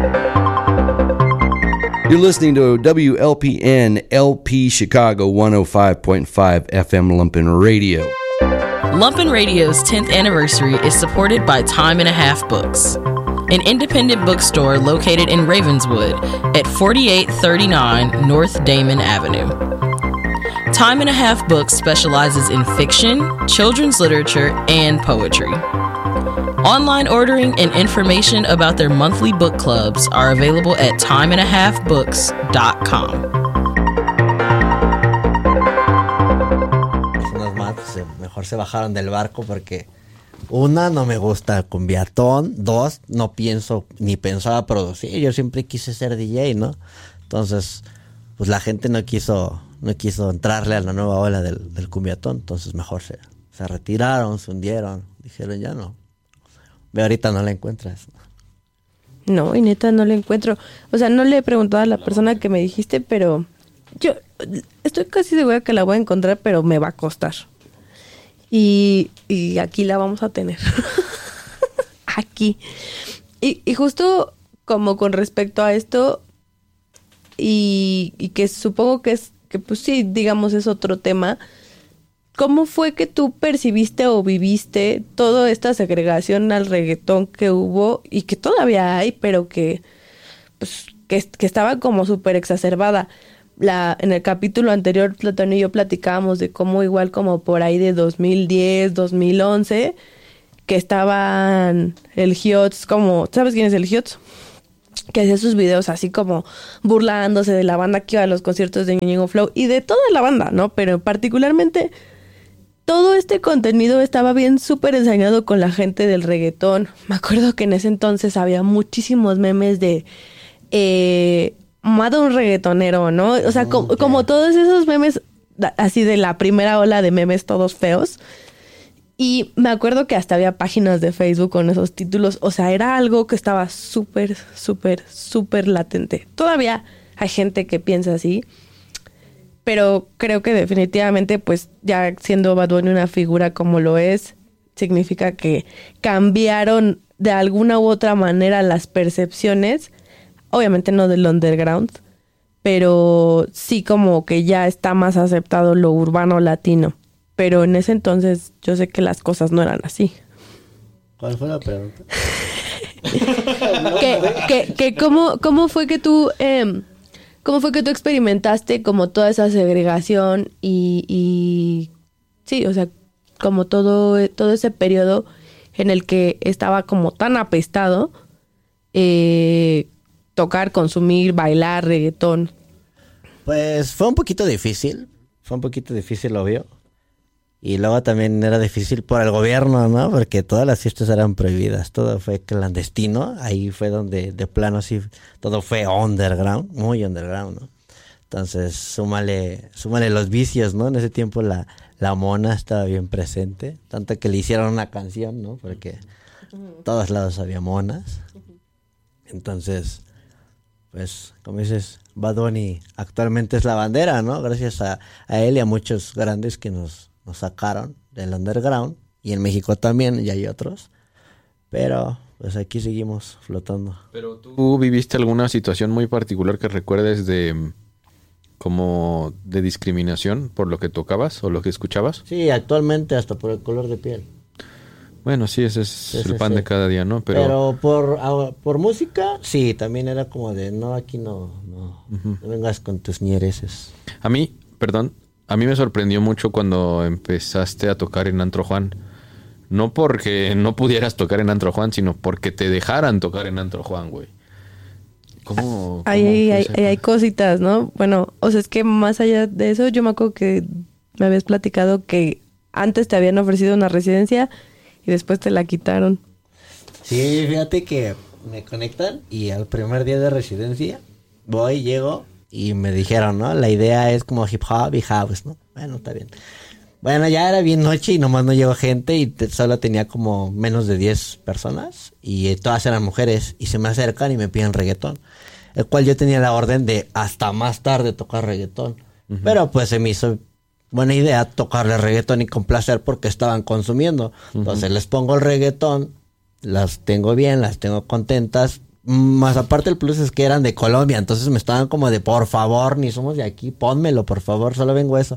You're listening to W L P N L P Chicago one oh five point five F M Lumpin' Radio. Lumpin' Radio's tenth anniversary is supported by Time and a Half Books, an independent bookstore located in Ravenswood at forty-eight thirty-nine North Damon Avenue. Time and a Half Books specializes in fiction, children's literature, and poetry. Online ordering and information about their monthly book clubs are available at time and a half books dot com. Unos más, pues, mejor se bajaron del barco porque una, no me gusta el cumbiatón, dos, no pienso ni pensaba producir, yo siempre quise ser D J, ¿no? Entonces, pues la gente no quiso no quiso entrarle a la nueva ola del, del cumbiatón, entonces mejor se, se retiraron, se hundieron, dijeron ya no. Ve, ahorita no la encuentras. No, y neta no la encuentro. O sea, no le he preguntado a la persona que me dijiste, pero yo estoy casi segura que la voy a encontrar, pero me va a costar. Y, y aquí la vamos a tener. Aquí. Y, y justo como con respecto a esto, y, y que supongo que es, que pues sí, digamos, es otro tema. ¿Cómo fue que tú percibiste o viviste toda esta segregación al reggaetón que hubo y que todavía hay, pero que pues que, que estaba como súper exacerbada? La, en el capítulo anterior, Platón y yo platicábamos de cómo igual como por ahí de dos mil diez, dos mil once, que estaban el Hiots, como, ¿sabes quién es el Hiots? Que hacía sus videos así como burlándose de la banda que iba a los conciertos de Ñuñingo Flow y de toda la banda, ¿no? Pero particularmente todo este contenido estaba bien súper ensañado con la gente del reggaetón. Me acuerdo que en ese entonces había muchísimos memes de eh, mata un reggaetonero, ¿no? O sea, como, como todos esos memes así de la primera ola de memes todos feos. Y me acuerdo que hasta había páginas de Facebook con esos títulos. O sea, era algo que estaba súper, súper, súper latente. Todavía hay gente que piensa así. Pero creo que definitivamente, pues, ya siendo Bad Bunny una figura como lo es, significa que cambiaron de alguna u otra manera las percepciones. Obviamente no del underground, pero sí como que ya está más aceptado lo urbano latino. Pero en ese entonces yo sé que las cosas no eran así. ¿Cuál fue la pregunta? que, que, que cómo, cómo fue que tú eh, cómo fue que tú experimentaste como toda esa segregación y, y sí, o sea, como todo, todo ese periodo en el que estaba como tan apestado eh, tocar, consumir, bailar, reggaetón. Pues fue un poquito difícil, fue un poquito difícil, obvio. Y luego también era difícil por el gobierno, ¿no? Porque todas las fiestas eran prohibidas, todo fue clandestino. Ahí fue donde de plano sí, todo fue underground, muy underground, ¿no? Entonces, súmale, súmale los vicios, ¿no? En ese tiempo la, la mona estaba bien presente, tanto que le hicieron una canción, ¿no? Porque en todos lados había monas. Entonces, pues, como dices, Bad Bunny actualmente es la bandera, ¿no? Gracias a, a él y a muchos grandes que nos... nos sacaron del underground, y en México también, y hay otros, pero pues aquí seguimos flotando. Pero tú viviste alguna situación muy particular que recuerdes de como de discriminación por lo que tocabas o lo que escuchabas. Sí, actualmente hasta por el color de piel. Bueno, sí, ese es Sí, el sí, pan sí. de cada día, ¿no? Pero, Pero por ah, por música, sí, también era como de, no, aquí no, no, Ujú. no vengas con tus ñereces. a mí, perdón, a mí me sorprendió mucho cuando empezaste a tocar en Antro Juan. No porque no pudieras tocar en Antro Juan, sino porque te dejaran tocar en Antro Juan, güey. ¿Cómo? Ahí cómo hay, fue hay, esa hay- hay cosa? cositas, ¿no? Bueno, o sea, es que más allá de eso, yo me acuerdo que me habías platicado que antes te habían ofrecido una residencia y después te la quitaron. Sí, fíjate que me conectan y al primer día de residencia voy, llego y me dijeron, ¿no? La idea es como hip hop y house, ¿no? Bueno, está bien. Bueno, ya era bien noche y nomás no llegó gente y te- solo tenía como menos de diez personas y eh, todas eran mujeres y se me acercan y me piden reggaetón. El cual yo tenía la orden de hasta más tarde tocar reggaetón. Pero pues se me hizo buena idea tocarle reggaetón y complacer porque estaban consumiendo. Entonces les pongo el reggaetón, las tengo bien, las tengo contentas. Más aparte el plus es que eran de Colombia, entonces me estaban como de por favor, ni somos de aquí, pónmelo por favor, solo vengo eso.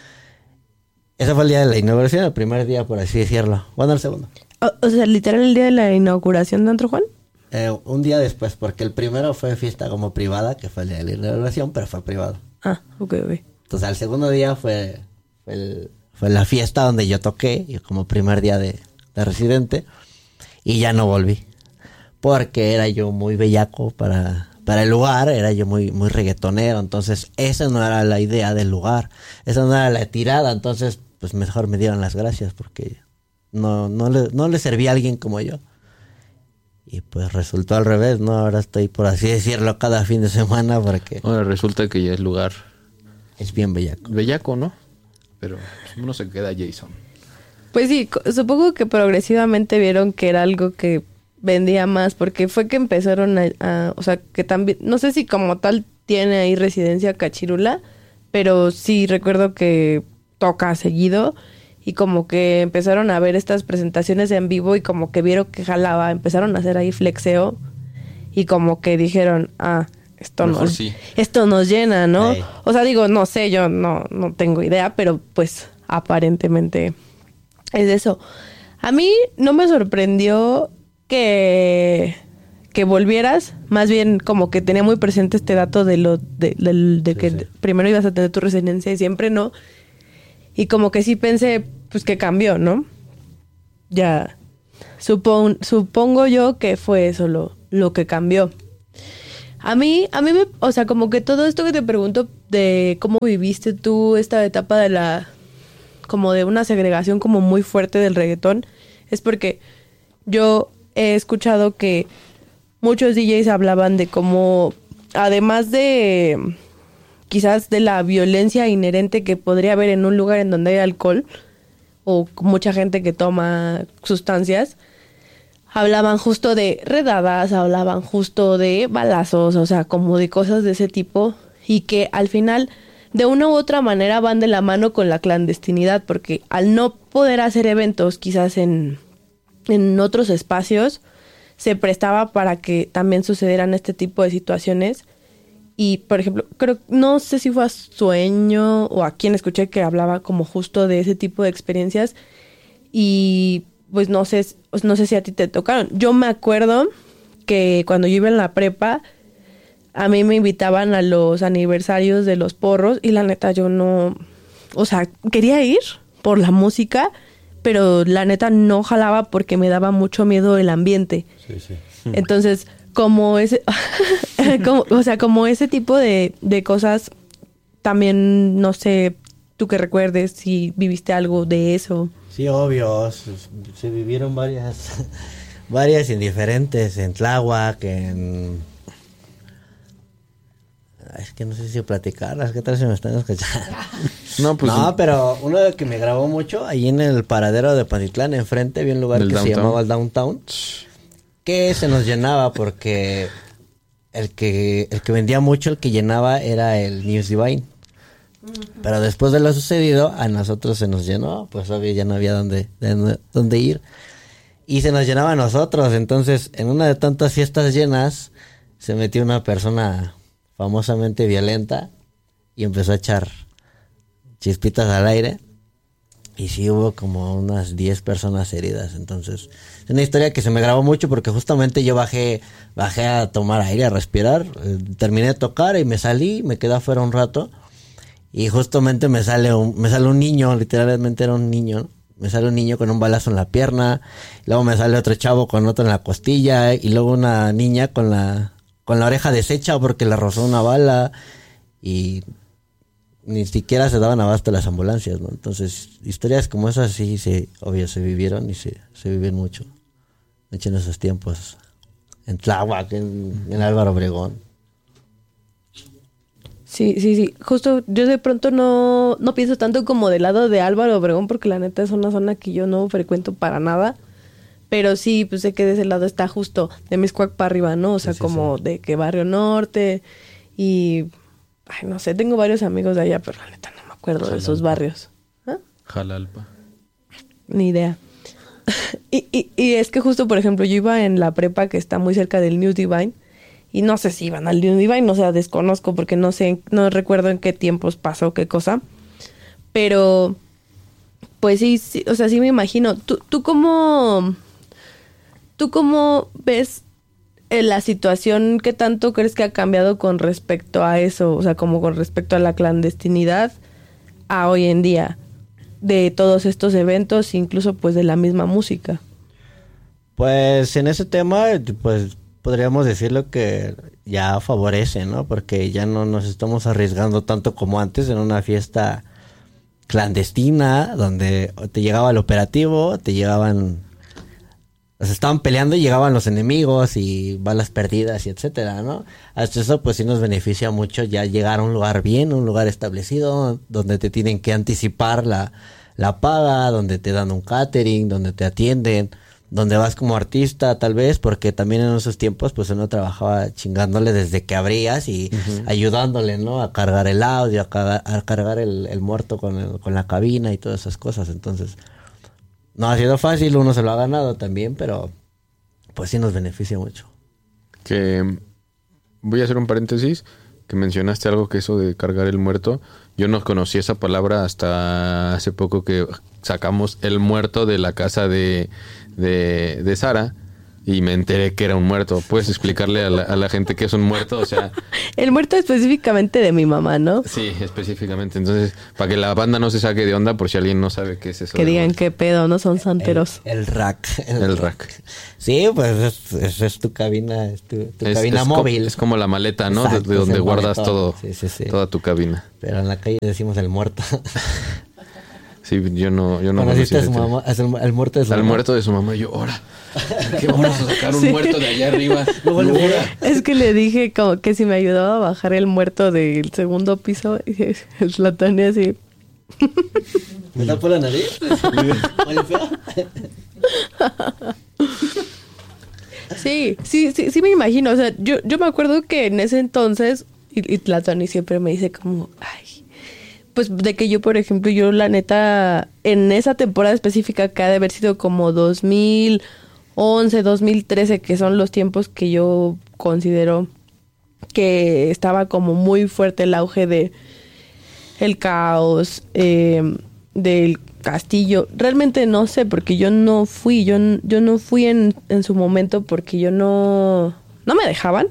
Ese fue el día de la inauguración, el primer día por así decirlo. Bueno, el segundo. O, o sea, literal el día de la inauguración de Antro Juan. Eh, un día después, porque el primero fue fiesta como privada, que fue el día de la inauguración, pero fue privado. Ah, ok, ok. Entonces al segundo día fue, fue, el- fue la fiesta donde yo toqué, y como primer día de, de residente, y ya no volví. Porque era yo muy bellaco para, para el lugar, era yo muy, muy reggaetonero, entonces esa no era la idea del lugar, esa no era la tirada, entonces pues mejor me dieron las gracias porque no, no, le, no le servía a alguien como yo. Y pues resultó al revés, ¿no? Ahora estoy, por así decirlo, cada fin de semana porque Ahora resulta que ya es lugar es bien bellaco. bellaco, ¿no? Pero uno se queda Jason. Pues sí, co- supongo que progresivamente vieron que era algo que vendía más, porque fue que empezaron a, a- o sea, que también, no sé si como tal tiene ahí residencia Cachirula, pero sí recuerdo que toca seguido y como que empezaron a ver estas presentaciones en vivo y como que vieron que jalaba, empezaron a hacer ahí flexeo y como que dijeron, ah, esto Mejor nos, sí. esto nos llena, ¿no? Ey. O sea, digo, no sé, yo no, no tengo idea, pero pues aparentemente es eso. A mí no me sorprendió que, que volvieras, más bien como que tenía muy presente este dato de lo de, del- de Sí, que sí. primero ibas a tener tu residencia y siempre no. Y como que sí pensé, pues que cambió, ¿no? Ya, supon, supongo yo que fue eso lo, lo que cambió. A mí, a mí me, o sea, como que todo esto que te pregunto de cómo viviste tú esta etapa de la, como de una segregación como muy fuerte del reggaetón, es porque yo he escuchado que muchos D Js hablaban de cómo, además de quizás de la violencia inherente que podría haber en un lugar en donde hay alcohol o mucha gente que toma sustancias, hablaban justo de redadas, hablaban justo de balazos, o sea, como de cosas de ese tipo, y que al final, de una u otra manera, van de la mano con la clandestinidad, porque al no poder hacer eventos quizás en, en otros espacios, se prestaba para que también sucedieran este tipo de situaciones. Y, por ejemplo, creo, no sé si fue a Sueño o a quien escuché que hablaba como justo de ese tipo de experiencias, y pues no sé, no sé si a ti te tocaron. Yo me acuerdo que cuando yo iba en la prepa, a mí me invitaban a los aniversarios de los porros y la neta yo no, o sea, quería ir por la música, pero la neta no jalaba porque me daba mucho miedo el ambiente. Sí, sí. Entonces, como ese, como, o sea, como ese tipo de, de cosas, también no sé, tú que recuerdes si viviste algo de eso. Sí, obvio, se, se vivieron varias, varias indiferentes en Tláhuac, en... Es que no sé si platicarlas, ¿qué tal si me están escuchando? No, pues... No, pero uno de que me grabó mucho, ahí en el paradero de Pantitlán, enfrente, había un lugar que downtown. se llamaba el Downtown, que se nos llenaba porque el que, el que vendía mucho, el que llenaba era el News Divine. Pero después de lo sucedido, a nosotros se nos llenó, pues obvio ya no había dónde, de, dónde ir. Y se nos llenaba a nosotros, entonces en una de tantas fiestas llenas, se metió una persona famosamente violenta y empezó a echar chispitas al aire. Y sí hubo como unas diez personas heridas, entonces es una historia que se me grabó mucho porque justamente yo bajé, bajé a tomar aire, a respirar, eh, terminé de tocar y me salí, me quedé afuera un rato. Y justamente me sale un, me sale un niño, literalmente era un niño, ¿no? Me sale un niño con un balazo en la pierna, luego me sale otro chavo con otro en la costilla, y luego una niña con la, con la oreja deshecha porque le rozó una bala, y ni siquiera se daban abasto las ambulancias, ¿no? Entonces, historias como esas sí, se, obvio, se vivieron y se, se viven mucho. De hecho, en esos tiempos, en Tláhuac, en, en Álvaro Obregón. Sí, sí, sí. Justo yo de pronto no, no pienso tanto como del lado de Álvaro Obregón, porque la neta es una zona que yo no frecuento para nada. Pero sí, pues sé que de ese lado está justo de Mixcoac para arriba, ¿no? O sea, sí, sí, como sí. De que Barrio Norte y... Ay, no sé, tengo varios amigos de allá, pero la neta no me acuerdo Jalalpa. De esos barrios. ¿Ah? Jalalpa. Ni idea. y, y, y es que justo, por ejemplo, yo iba en la prepa que está muy cerca del New Divine. Y no sé si iban al New Divine, o sea, desconozco porque no sé, no recuerdo en qué tiempos pasó qué cosa. Pero, pues sí, sí, o sea, sí me imagino. ¿Tú, tú cómo, tú cómo ves la situación? ¿Qué tanto crees que ha cambiado con respecto a eso? O sea, como con respecto a la clandestinidad a hoy en día, de todos estos eventos, incluso pues de la misma música. Pues en ese tema, pues... podríamos decirlo que ya favorece, ¿no? Porque ya no nos estamos arriesgando tanto como antes en una fiesta clandestina donde te llegaba el operativo, te llegaban... O sea, estaban peleando y llegaban los enemigos y balas perdidas y etcétera, ¿no? Hasta eso pues sí nos beneficia mucho ya llegar a un lugar bien, un lugar establecido, donde te tienen que anticipar la, la paga, donde te dan un catering, donde te atienden... donde vas como artista tal vez, porque también en esos tiempos pues uno trabajaba chingándole desde que abrías y uh-huh. ayudándole, ¿no? A cargar el audio, a, cagar, a cargar el, el muerto con, el, con la cabina y todas esas cosas. Entonces, no ha sido fácil, uno se lo ha ganado también, pero pues sí nos beneficia mucho. Que voy a hacer un paréntesis, que mencionaste algo que eso de cargar el muerto. Yo no conocí esa palabra hasta hace poco que sacamos el muerto de la casa de... de, de Sara, y me enteré que era un muerto. ¿Puedes explicarle a la, a la gente qué es un muerto? O sea... El muerto específicamente de mi mamá, ¿no? Sí, específicamente. Entonces, para que la banda no se saque de onda por si alguien no sabe qué es eso. Que digan qué pedo, no son santeros. El, el rack. El, el rack. Sí, pues es, es, es tu cabina, es tu, tu es, cabina es móvil. Como, es como la maleta, ¿no? Exacto, de, de donde guardas todo, sí, sí, sí. toda tu cabina. Pero en la calle decimos el muerto. Sí, yo no, yo no conociste a su mamá, el, el muerto de su Al mamá. muerto de su mamá, yo, ahora, ¿qué vamos a sacar un sí. muerto de allá arriba? No, no, es que le dije como que si me ayudaba a bajar el muerto del segundo piso, y la Tania así. ¿Me tapó la nariz? Sí, sí, sí, sí me imagino. O sea, yo, yo me acuerdo que en ese entonces, y, y la Tania siempre me dice como, ay, pues de que yo, por ejemplo, yo la neta, en esa temporada específica que ha de haber sido como dos mil once, dos mil trece, que son los tiempos que yo considero que estaba como muy fuerte el auge de el caos, eh, del castillo. Realmente no sé, porque yo no fui, yo, yo no fui en, en su momento porque yo no, no me dejaban.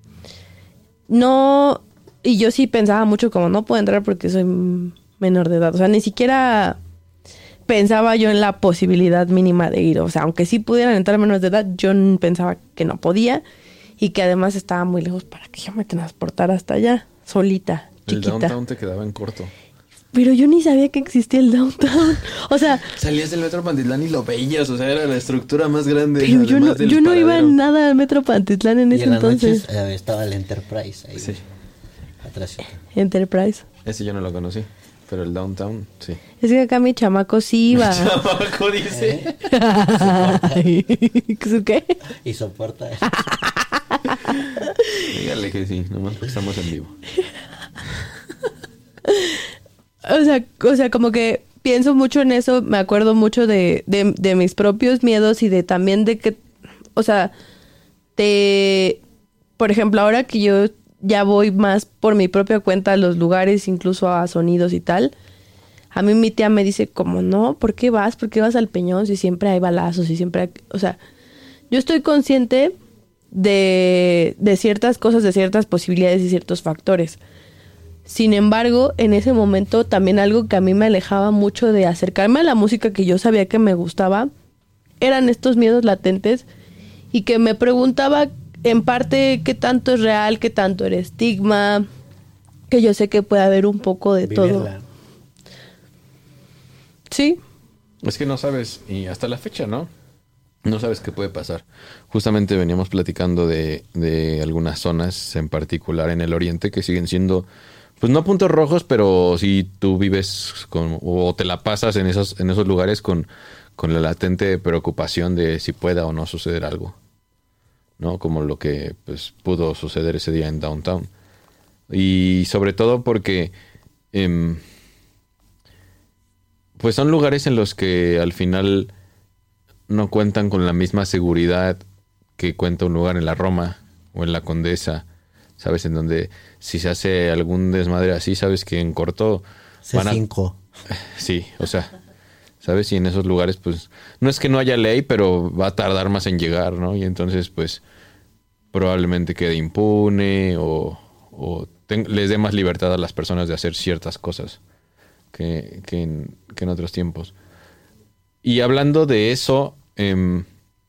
No... Y yo sí pensaba mucho como no puedo entrar porque soy menor de edad. O sea, ni siquiera pensaba yo en la posibilidad mínima de ir. O sea, aunque sí pudieran entrar menores de edad, yo pensaba que no podía. Y que además estaba muy lejos para que yo me transportara hasta allá, solita, chiquita. El downtown te quedaba en corto. Pero yo ni sabía que existía el downtown. O sea... Salías del Metro Pantitlán y lo veías. O sea, era la estructura más grande. Pero yo no, yo no iba nada al Metro Pantitlán en ese en entonces. Noches, eh, estaba el Enterprise ahí. Sí. Atrás. Enterprise. Ese yo no lo conocí, pero el downtown, sí. Es que acá mi chamaco sí iba. Mi chamaco dice. ¿Eh? ¿Qué? Y soporta eso. Dígale que sí, nomás porque estamos en vivo. O sea, o sea, como que pienso mucho en eso, me acuerdo mucho de, de, de mis propios miedos y de también de que, o sea, de, por ejemplo, ahora que yo ya voy más por mi propia cuenta a los lugares, incluso a sonidos y tal. A mí mi tía me dice como, no, ¿por qué vas? ¿Por qué vas al Peñón si siempre hay balazos y siempre hay... O sea, yo estoy consciente de, de ciertas cosas, de ciertas posibilidades y ciertos factores. Sin embargo, en ese momento también algo que a mí me alejaba mucho de acercarme a la música que yo sabía que me gustaba, eran estos miedos latentes y que me preguntaba... En parte, qué tanto es real, qué tanto era estigma, que yo sé que puede haber un poco de Vivirla. Todo. Sí. Es que no sabes, y hasta la fecha, ¿no? No sabes qué puede pasar. Justamente veníamos platicando de, de algunas zonas, en particular en el oriente, que siguen siendo, pues no puntos rojos, pero si tú vives con, o te la pasas en esos, en esos lugares con, con la latente preocupación de si pueda o no suceder algo. ¿No? Como lo que pues pudo suceder ese día en Downtown. Y sobre todo porque eh, pues son lugares en los que al final no cuentan con la misma seguridad que cuenta un lugar en la Roma o en la Condesa, ¿sabes? En donde si se hace algún desmadre así, sabes que en corto van a... C cinco. Sí, o sea, ¿sabes? Y en esos lugares, pues, no es que no haya ley, pero va a tardar más en llegar, ¿no? Y entonces, pues, probablemente quede impune o, o ten, les dé más libertad a las personas de hacer ciertas cosas que, que, en, que en otros tiempos. Y hablando de eso, eh,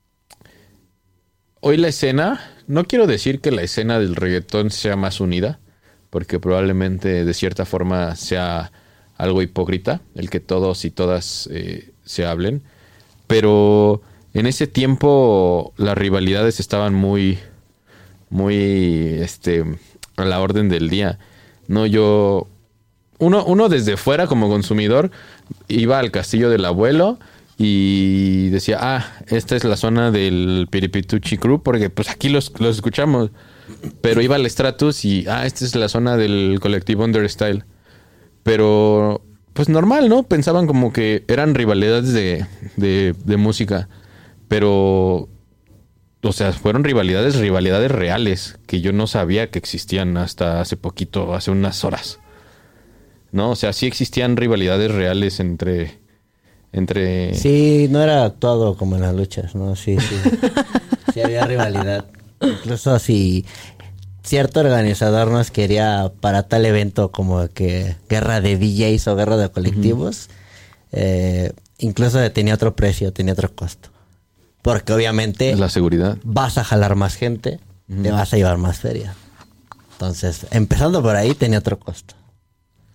hoy la escena, no quiero decir que la escena del reggaetón sea más unida, porque probablemente de cierta forma sea algo hipócrita el que todos y todas eh, se hablen, pero en ese tiempo las rivalidades estaban muy, muy, este, a la orden del día. No, yo, uno, uno desde fuera como consumidor iba al castillo del abuelo y decía, ah, esta es la zona del Piripituchi Crew, porque pues aquí los, los escuchamos. Pero iba al Stratus y, ah, esta es la zona del colectivo Understyle. Pero, pues normal, ¿no? Pensaban como que eran rivalidades de, de, de música. Pero, o sea, fueron rivalidades, rivalidades reales, que yo no sabía que existían hasta hace poquito, hace unas horas. ¿No? O sea, sí existían rivalidades reales entre... entre... Sí, no era actuado como en las luchas, ¿no? Sí, sí. Sí había rivalidad. Incluso si cierto organizador nos quería para tal evento como que guerra de D Js o guerra de colectivos, uh-huh. eh, incluso tenía otro precio, tenía otro costo. Porque obviamente... La seguridad. Vas a jalar más gente, uh-huh. te vas a llevar más feria. Entonces, empezando por ahí, tenía otro costo.